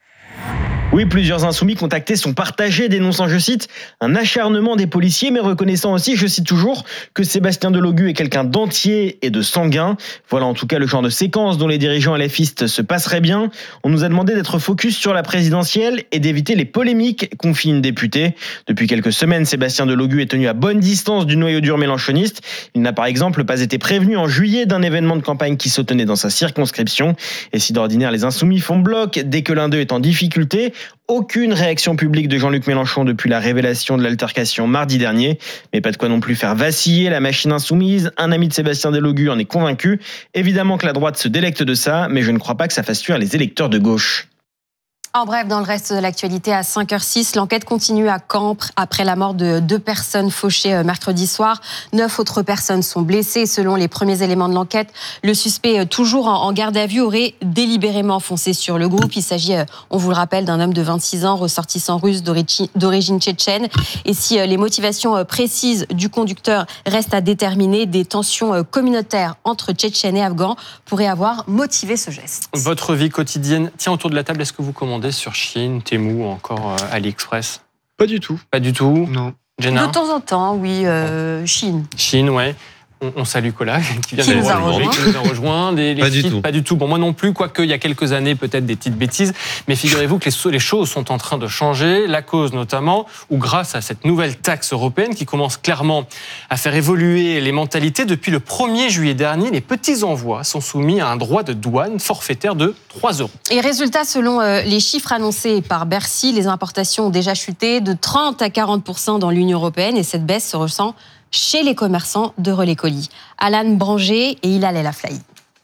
Speaker 21: Oui, plusieurs insoumis contactés sont partagés, dénonçant, je cite, un acharnement des policiers, mais reconnaissant aussi, je cite toujours, que Sébastien Delogu est quelqu'un d'entier et de sanguin. Voilà en tout cas le genre de séquence dont les dirigeants LFistes se passeraient bien. On nous a demandé d'être focus sur la présidentielle et d'éviter les polémiques, confie une députée. Depuis quelques semaines, Sébastien Delogu est tenu à bonne distance du noyau dur mélenchoniste. Il n'a par exemple pas été prévenu en juillet d'un événement de campagne qui se tenait dans sa circonscription. Et si d'ordinaire les insoumis font bloc dès que l'un d'eux est en difficulté, aucune réaction publique de Jean-Luc Mélenchon depuis la révélation de l'altercation mardi dernier. Mais pas de quoi non plus faire vaciller la machine insoumise. Un ami de Sébastien Delogu en est convaincu. Évidemment que la droite se délecte de ça, mais je ne crois pas que ça fasse fuir les électeurs de gauche.
Speaker 2: En bref, dans le reste de l'actualité, à cinq heures six, l'enquête continue à Campre après la mort de deux personnes fauchées mercredi soir. Neuf autres personnes sont blessées. Selon les premiers éléments de l'enquête, le suspect, toujours en garde à vue, aurait délibérément foncé sur le groupe. Il s'agit, on vous le rappelle, d'un homme de vingt-six ans, ressortissant russe d'origine tchétchène. Et si les motivations précises du conducteur restent à déterminer, des tensions communautaires entre Tchétchènes et Afghans pourraient avoir motivé ce geste.
Speaker 1: Votre vie quotidienne, tiens, autour de la table, est-ce que vous commandez sur Chine, Temu ou encore euh, AliExpress?
Speaker 11: Pas du tout.
Speaker 1: Pas du tout.
Speaker 11: Non.
Speaker 1: Jenna?
Speaker 2: De temps en temps, oui, euh, Chine.
Speaker 1: Chine, ouais. On, on salue Cola qui vient
Speaker 2: qui
Speaker 1: de
Speaker 2: nous a rejoint.
Speaker 1: Qui nous a rejoint. Des, les
Speaker 5: pas
Speaker 1: sites,
Speaker 5: du tout.
Speaker 1: Pas du tout. Bon, moi non plus, quoique il y a quelques années, peut-être des petites bêtises. Mais figurez-vous que les, les choses sont en train de changer. La cause notamment, ou grâce à cette nouvelle taxe européenne qui commence clairement à faire évoluer les mentalités. Depuis le premier juillet dernier, les petits envois sont soumis à un droit de douane forfaitaire de trois euros.
Speaker 2: Et résultat, selon euh, les chiffres annoncés par Bercy, les importations ont déjà chuté de trente à quarante pour cent dans l'Union européenne. Et cette baisse se ressent chez les commerçants de relais colis. Alan Branger et Hilal El Aflahi.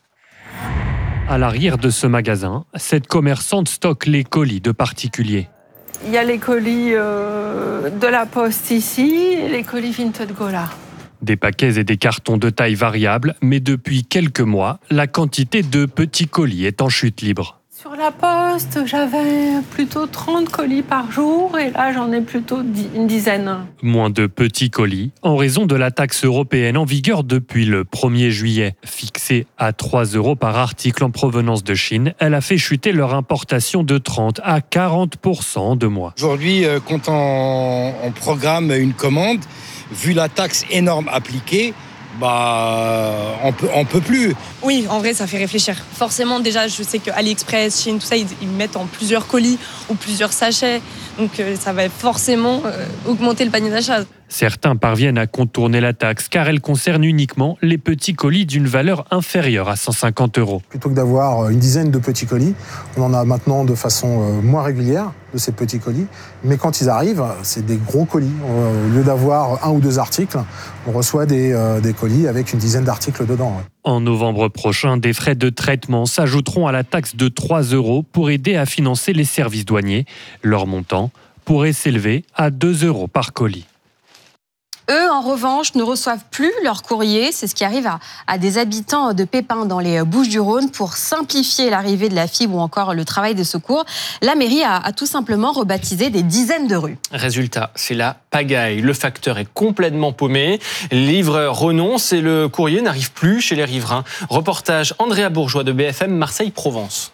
Speaker 6: À l'arrière de ce magasin, cette commerçante stocke les colis de particuliers.
Speaker 7: Il y a les colis euh, de la Poste ici et les colis Vinted Go là.
Speaker 6: Des paquets et des cartons de taille variable, mais depuis quelques mois, la quantité de petits colis est en chute libre.
Speaker 7: Sur la Poste, j'avais plutôt trente colis par jour et là, j'en ai plutôt une dizaine.
Speaker 6: Moins de petits colis en raison de la taxe européenne en vigueur depuis le premier juillet. Fixée à trois euros par article en provenance de Chine, elle a fait chuter leur importation de trente à quarante pour cent en deux mois.
Speaker 8: Aujourd'hui, quand on, on programme une commande, vu la taxe énorme appliquée, bah, on peut, on peut plus.
Speaker 9: Oui, en vrai, ça fait réfléchir. Forcément, déjà, je sais que AliExpress, Chine, tout ça, ils, ils mettent en plusieurs colis ou plusieurs sachets. Donc, euh, ça va forcément euh, augmenter le panier d'achat.
Speaker 6: Certains parviennent à contourner la taxe car elle concerne uniquement les petits colis d'une valeur inférieure à cent cinquante euros.
Speaker 10: Plutôt que d'avoir une dizaine de petits colis, on en a maintenant de façon moins régulière de ces petits colis. Mais quand ils arrivent, c'est des gros colis. Au lieu d'avoir un ou deux articles, on reçoit des, euh, des colis avec une dizaine d'articles dedans. Ouais.
Speaker 6: En novembre prochain, des frais de traitement s'ajouteront à la taxe de trois euros pour aider à financer les services douaniers. Leur montant pourrait s'élever à deux euros par colis.
Speaker 2: Eux, en revanche, ne reçoivent plus leur courrier. C'est ce qui arrive à, à des habitants de Pépin dans les Bouches-du-Rhône. Pour simplifier l'arrivée de la fibre ou encore le travail de secours, la mairie a, a tout simplement rebaptisé des dizaines de rues.
Speaker 1: Résultat, c'est la pagaille. Le facteur est complètement paumé. Les livreurs renoncent et le courrier n'arrive plus chez les riverains. Reportage Andrea Bourgeois de B F M Marseille-Provence.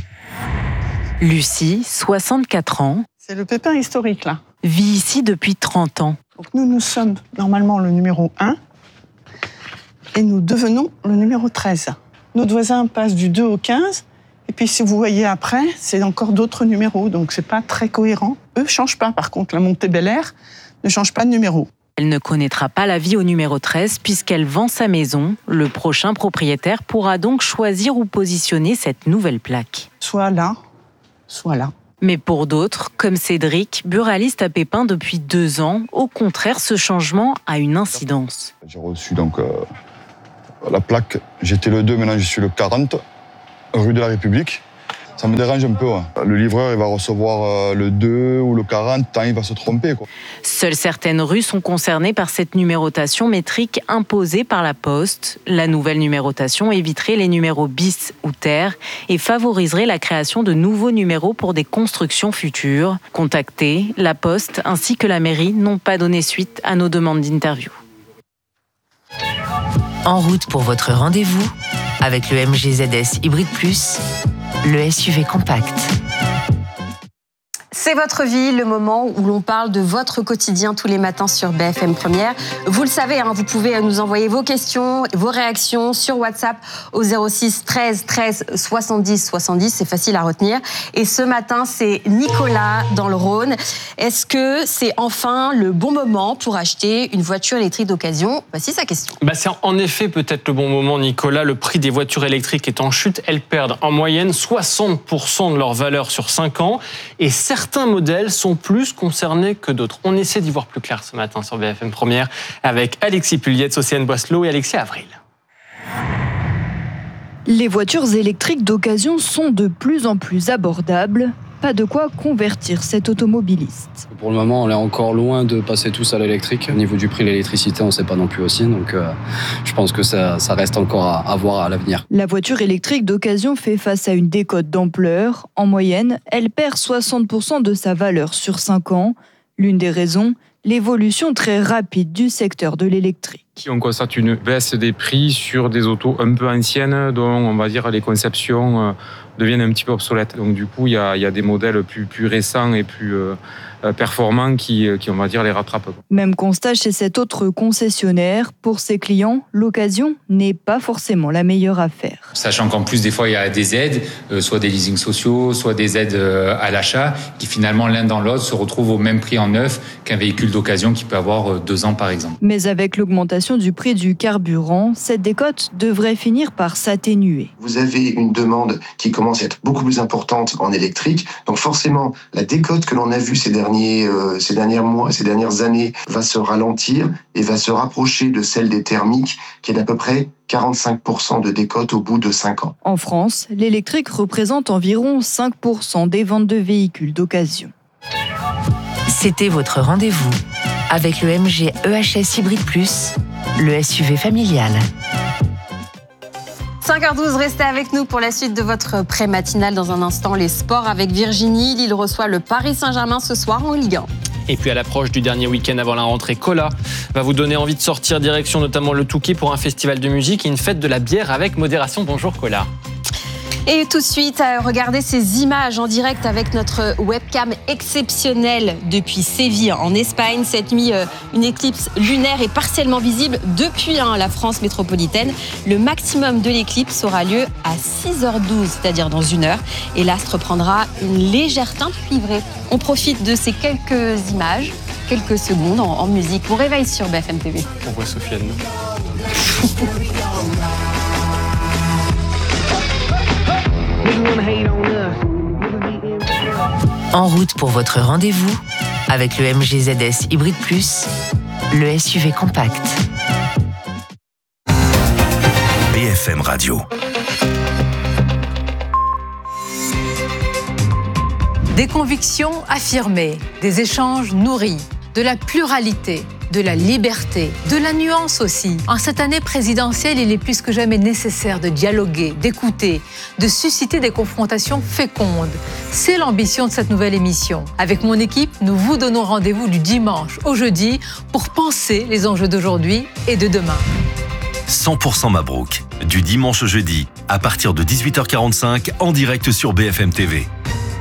Speaker 23: Lucie, soixante-quatre ans.
Speaker 30: C'est le Pépin historique, là.
Speaker 23: Vit ici depuis trente ans.
Speaker 30: Donc nous, nous sommes normalement le numéro un et nous devenons le numéro treize. Notre voisin passe du deux au quinze et puis si vous voyez après, c'est encore d'autres numéros, donc c'est pas très cohérent. Eux ne changent pas, par contre, la montée Bel Air ne change pas de numéro.
Speaker 23: Elle ne connaîtra pas la vie au numéro treize puisqu'elle vend sa maison. Le prochain propriétaire pourra donc choisir où positionner cette nouvelle plaque.
Speaker 30: Soit là, soit là.
Speaker 23: Mais pour d'autres, comme Cédric, buraliste à Pépin depuis deux ans, au contraire, ce changement a une incidence.
Speaker 25: J'ai reçu donc euh, la plaque, j'étais le deux, maintenant je suis le quarante, rue de la République.
Speaker 5: Ça me dérange un peu. Ouais. Le livreur, il va recevoir le deux ou le quarante, tant il va se tromper. Quoi.
Speaker 23: Seules certaines rues sont concernées par cette numérotation métrique imposée par la Poste. La nouvelle numérotation éviterait les numéros bis ou terre et favoriserait la création de nouveaux numéros pour des constructions futures. Contactés, la Poste ainsi que la mairie n'ont pas donné suite à nos demandes d'interview.
Speaker 18: En route pour votre rendez-vous avec le M G Z S Hybrid Plus, le S U V compact.
Speaker 2: C'est votre vie, le moment où l'on parle de votre quotidien tous les matins sur B F M Première. Vous le savez, hein, vous pouvez nous envoyer vos questions, vos réactions sur WhatsApp au zéro six treize treize soixante-dix soixante-dix, c'est facile à retenir. Et ce matin, c'est Nicolas dans le Rhône. Est-ce que c'est enfin le bon moment pour acheter une voiture électrique d'occasion ? Voici sa question.
Speaker 1: Bah c'est en effet peut-être le bon moment, Nicolas. Le prix des voitures électriques est en chute. Elles perdent en moyenne soixante pour cent de leur valeur sur cinq ans. Et certains Certains modèles sont plus concernés que d'autres. On essaie d'y voir plus clair ce matin sur B F M Première avec Alexis Pulietz, Océane Boisselot et Alexis Avril.
Speaker 3: Les voitures électriques d'occasion sont de plus en plus abordables. Pas de quoi convertir cet automobiliste.
Speaker 12: Pour le moment, on est encore loin de passer tous à l'électrique. Au niveau du prix de l'électricité, on ne sait pas non plus aussi. Donc, euh, je pense que ça, ça reste encore à, à voir à l'avenir.
Speaker 3: La voiture électrique d'occasion fait face à une décote d'ampleur. En moyenne, elle perd soixante pour cent de sa valeur sur cinq ans. L'une des raisons, l'évolution très rapide du secteur de l'électrique.
Speaker 13: On constate une baisse des prix sur des autos un peu anciennes, dont on va dire les conceptions deviennent un petit peu obsolètes. Donc du coup, il y a, il y a des modèles plus, plus récents et plus euh, performants qui, qui, on va dire, les rattrapent.
Speaker 3: Même constat chez cet autre concessionnaire. Pour ses clients, l'occasion n'est pas forcément la meilleure affaire.
Speaker 14: Sachant qu'en plus, des fois, il y a des aides, euh, soit des leasings sociaux, soit des aides euh, à l'achat, qui finalement, l'un dans l'autre, se retrouvent au même prix en neuf qu'un véhicule d'occasion qui peut avoir euh, deux ans, par exemple.
Speaker 3: Mais avec l'augmentation du prix du carburant, cette décote devrait finir par s'atténuer.
Speaker 16: Vous avez une demande qui commence à être beaucoup plus importante en électrique, donc forcément la décote que l'on a vue ces derniers, euh, ces derniers mois, ces dernières années va se ralentir et va se rapprocher de celle des thermiques qui est d'à peu près quarante-cinq pour cent de décote au bout de cinq ans.
Speaker 3: En France, l'électrique représente environ cinq pour cent des ventes de véhicules d'occasion.
Speaker 18: C'était votre rendez-vous avec le M G E H S Hybrid Plus, le S U V familial.
Speaker 2: cinq heures douze, restez avec nous pour la suite de votre pré-matinale. Dans un instant, les sports avec Virginie. Lille reçoit le Paris Saint-Germain ce soir en Ligue un.
Speaker 1: Et puis à l'approche du dernier week-end avant la rentrée, Cola va vous donner envie de sortir direction notamment le Touquet pour un festival de musique et une fête de la bière avec modération. Bonjour Cola.
Speaker 2: Et tout de suite, regardez ces images en direct avec notre webcam exceptionnelle depuis Séville en Espagne. Cette nuit, une éclipse lunaire est partiellement visible depuis hein, la France métropolitaine. Le maximum de l'éclipse aura lieu à six heures douze, c'est-à-dire dans une heure. Et l'astre prendra une légère teinte cuivrée. On profite de ces quelques images, quelques secondes en, en musique. Bon réveil sur B F M T V.
Speaker 1: On voit Sofiane.
Speaker 18: En route pour votre rendez-vous avec le M G Z S Hybrid Plus, le S U V compact.
Speaker 25: B F M Radio.
Speaker 26: Des convictions affirmées, des échanges nourris, de la pluralité, de la liberté, de la nuance aussi. En cette année présidentielle, il est plus que jamais nécessaire de dialoguer, d'écouter, de susciter des confrontations fécondes. C'est l'ambition de cette nouvelle émission. Avec mon équipe, nous vous donnons rendez-vous du dimanche au jeudi pour penser les enjeux d'aujourd'hui et de demain.
Speaker 25: cent pour cent Mabrouk, du dimanche au jeudi, à partir de dix-huit heures quarante-cinq, en direct sur B F M T V.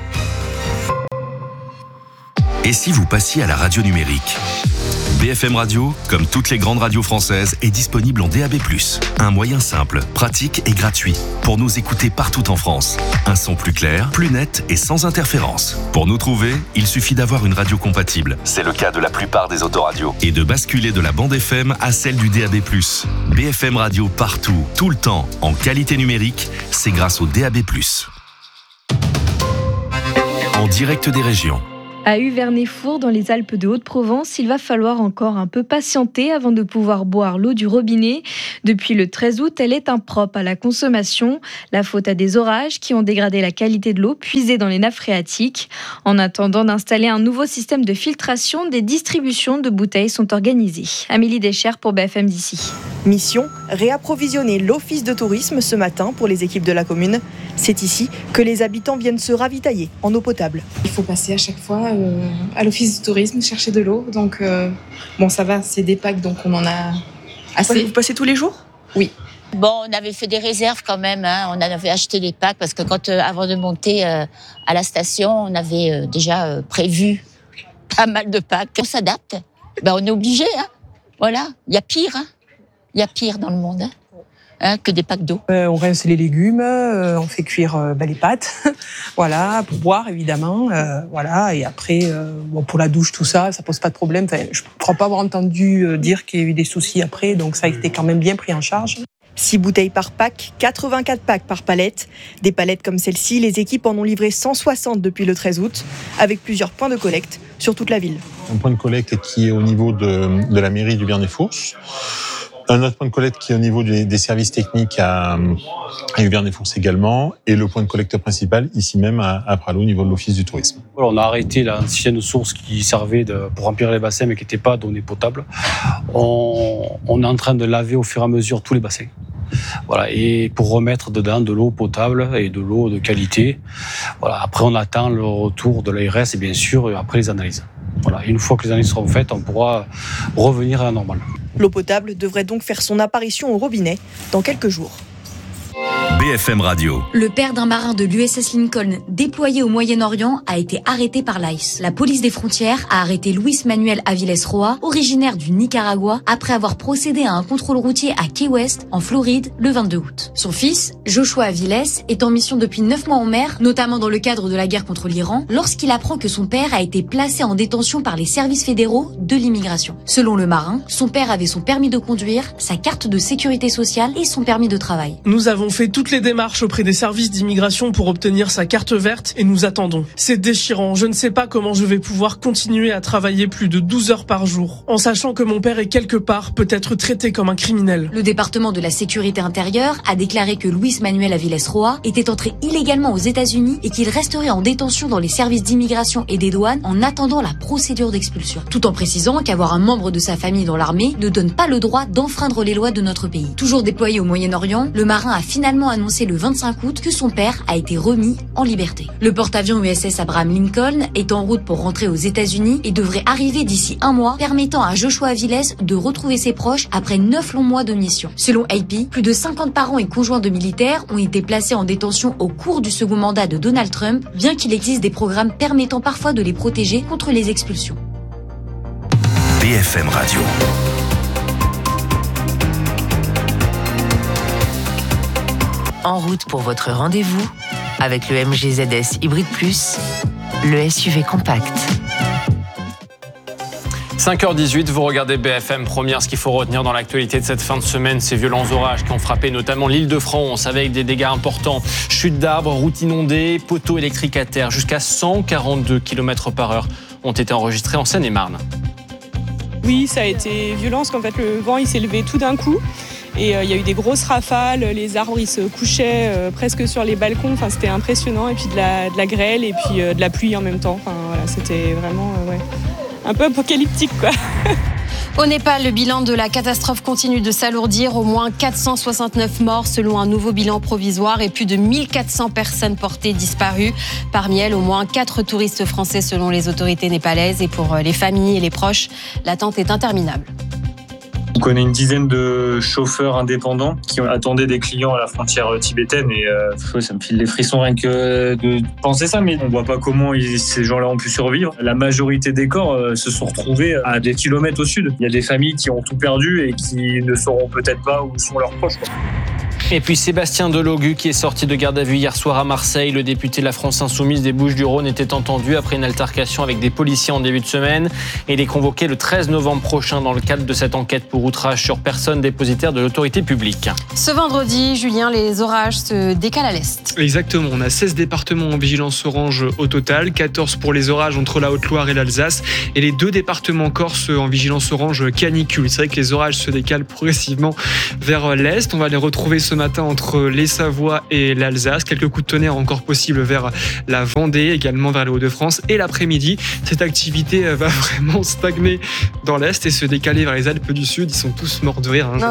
Speaker 25: Et si vous passiez à la radio numérique ? B F M Radio, comme toutes les grandes radios françaises, est disponible en D A B plus. Un moyen simple, pratique et gratuit pour nous écouter partout en France. Un son plus clair, plus net et sans interférence. Pour nous trouver, il suffit d'avoir une radio compatible. C'est le cas de la plupart des autoradios. Et de basculer de la bande F M à celle du D A B plus. B F M Radio partout, tout le temps, en qualité numérique, c'est grâce au D A B plus. En direct des régions.
Speaker 3: À Uvernay-Four, dans les Alpes de Haute-Provence, il va falloir encore un peu patienter avant de pouvoir boire l'eau du robinet. Depuis le treize août, elle est impropre à la consommation. La faute à des orages qui ont dégradé la qualité de l'eau puisée dans les nappes phréatiques. En attendant d'installer un nouveau système de filtration, des distributions de bouteilles sont organisées. Amélie Deschers pour B F M d'ici.
Speaker 4: Mission, réapprovisionner l'office de tourisme ce matin pour les équipes de la commune. C'est ici que les habitants viennent se ravitailler en eau potable.
Speaker 15: Il faut passer à chaque fois euh, à l'office de tourisme chercher de l'eau. Donc euh, bon, ça va, c'est des packs, donc on en a assez.
Speaker 4: Vous passez tous les jours ?
Speaker 15: Oui.
Speaker 17: Bon, on avait fait des réserves quand même, hein. On avait acheté des packs parce que quand, euh, avant de monter euh, à la station, on avait euh, déjà euh, prévu pas mal de packs. On s'adapte, ben, on est obligé, hein. Voilà, il y a pire, hein. Il y a pire dans le monde, hein. Hein, que des packs d'eau.
Speaker 19: Euh, on rince les légumes, euh, on fait cuire euh, bah, les pâtes, voilà, pour boire évidemment, euh, voilà, et après, euh, bon, pour la douche, tout ça, ça pose pas de problème. Enfin, je ne crois pas avoir entendu euh, dire qu'il y a eu des soucis après, donc ça a été quand même bien pris en charge.
Speaker 4: six bouteilles par pack, quatre-vingt-quatre packs par palette. Des palettes comme celle-ci, les équipes en ont livré cent soixante depuis le treize août, avec plusieurs points de collecte sur toute la ville.
Speaker 20: Un point de collecte qui est au niveau de, de la mairie du Uvernay-Fours. Un autre point de collecte qui est au niveau des, des services techniques à, à Uvernay-Fours également, et le point de collecte principal ici même à, à Pralot au niveau de l'office du tourisme.
Speaker 22: Voilà, on a arrêté l'ancienne source qui servait de, pour remplir les bassins mais qui n'était pas donnée potable. On, on est en train de laver au fur et à mesure tous les bassins. Voilà, et pour remettre dedans de l'eau potable et de l'eau de qualité. Voilà, après on attend le retour de l'A R S et bien sûr après les analyses. Voilà, une fois que les analyses seront faites, on pourra revenir à la normale.
Speaker 4: L'eau potable devrait donc faire son apparition au robinet dans quelques jours.
Speaker 25: B F M Radio.
Speaker 24: Le père d'un marin de l'U S S Lincoln déployé au Moyen-Orient a été arrêté par l'I C E. La police des frontières a arrêté Luis Manuel Aviles Roa, originaire du Nicaragua, après avoir procédé à un contrôle routier à Key West, en Floride, le vingt-deux août. Son fils, Joshua Aviles, est en mission depuis neuf mois en mer, notamment dans le cadre de la guerre contre l'Iran, lorsqu'il apprend que son père a été placé en détention par les services fédéraux de l'immigration. Selon le marin, son père avait son permis de conduire, sa carte de sécurité sociale et son permis de travail.
Speaker 27: Nous avons fait toutes les démarches auprès des services d'immigration pour obtenir sa carte verte et nous attendons. C'est déchirant, je ne sais pas comment je vais pouvoir continuer à travailler plus de douze heures par jour, en sachant que mon père est quelque part peut être traité comme un criminel.
Speaker 24: Le département de la sécurité intérieure a déclaré que Luis Manuel Aviles Roa était entré illégalement aux États-Unis et qu'il resterait en détention dans les services d'immigration et des douanes en attendant la procédure d'expulsion. Tout en précisant qu'avoir un membre de sa famille dans l'armée ne donne pas le droit d'enfreindre les lois de notre pays. Toujours déployé au Moyen-Orient, le marin a finalement annoncé le vingt-cinq août que son père a été remis en liberté. Le porte-avions U S S Abraham Lincoln est en route pour rentrer aux États-Unis et devrait arriver d'ici un mois, permettant à Joshua Aviles de retrouver ses proches après neuf longs mois de mission. Selon A P, plus de cinquante parents et conjoints de militaires ont été placés en détention au cours du second mandat de Donald Trump, bien qu'il existe des programmes permettant parfois de les protéger contre les expulsions.
Speaker 25: B F M Radio.
Speaker 18: En route pour votre rendez-vous avec le M G Z S Hybrid Plus, le S U V compact.
Speaker 1: cinq heures dix-huit, vous regardez B F M Première. Ce qu'il faut retenir dans l'actualité de cette fin de semaine, ces violents orages qui ont frappé notamment l'Île-de-France avec des dégâts importants. Chutes d'arbres, routes inondées, poteaux électriques à terre. Jusqu'à cent quarante-deux kilomètres par heure ont été enregistrés en Seine-et-Marne.
Speaker 28: Oui, ça a été violent parce qu'en fait le vent il s'est levé tout d'un coup. Et il euh, y a eu des grosses rafales, les arbres ils se couchaient euh, presque sur les balcons, enfin, c'était impressionnant. Et puis de la, de la grêle et puis euh, de la pluie en même temps. Enfin, voilà, c'était vraiment euh, ouais, un peu apocalyptique, quoi.
Speaker 2: Au Népal, le bilan de la catastrophe continue de s'alourdir. Au moins quatre cent soixante-neuf morts selon un nouveau bilan provisoire et plus de mille quatre cents personnes portées disparues. Parmi elles, au moins quatre touristes français selon les autorités népalaises. Et pour les familles et les proches, l'attente est interminable.
Speaker 29: On connaît une dizaine de chauffeurs indépendants qui attendaient des clients à la frontière tibétaine et euh, ça me file les frissons rien que de penser ça, mais on voit pas comment ils, ces gens-là ont pu survivre. La majorité des corps euh, se sont retrouvés à des kilomètres au sud. Il y a des familles qui ont tout perdu et qui ne sauront peut-être pas où sont leurs proches, quoi.
Speaker 1: Et puis Sébastien Delogu qui est sorti de garde à vue hier soir à Marseille. Le député de la France Insoumise des Bouches-du-Rhône était entendu après une altercation avec des policiers en début de semaine. Et il est convoqué le treize novembre prochain dans le cadre de cette enquête pour outrage sur personne dépositaire de l'autorité publique.
Speaker 2: Ce vendredi, Julien, les orages se décalent à l'est.
Speaker 5: Exactement, on a seize départements en vigilance orange au total, quatorze pour les orages entre la Haute-Loire et l'Alsace et les deux départements corse en vigilance orange canicule. C'est vrai que les orages se décalent progressivement vers l'est. On va les retrouver ce matin entre les Savoies et l'Alsace. Quelques coups de tonnerre encore possibles vers la Vendée, également vers les Hauts-de-France. Et l'après-midi, cette activité va vraiment stagner dans l'est et se décaler vers les Alpes du Sud. Ils sont tous morts de rire. Hein.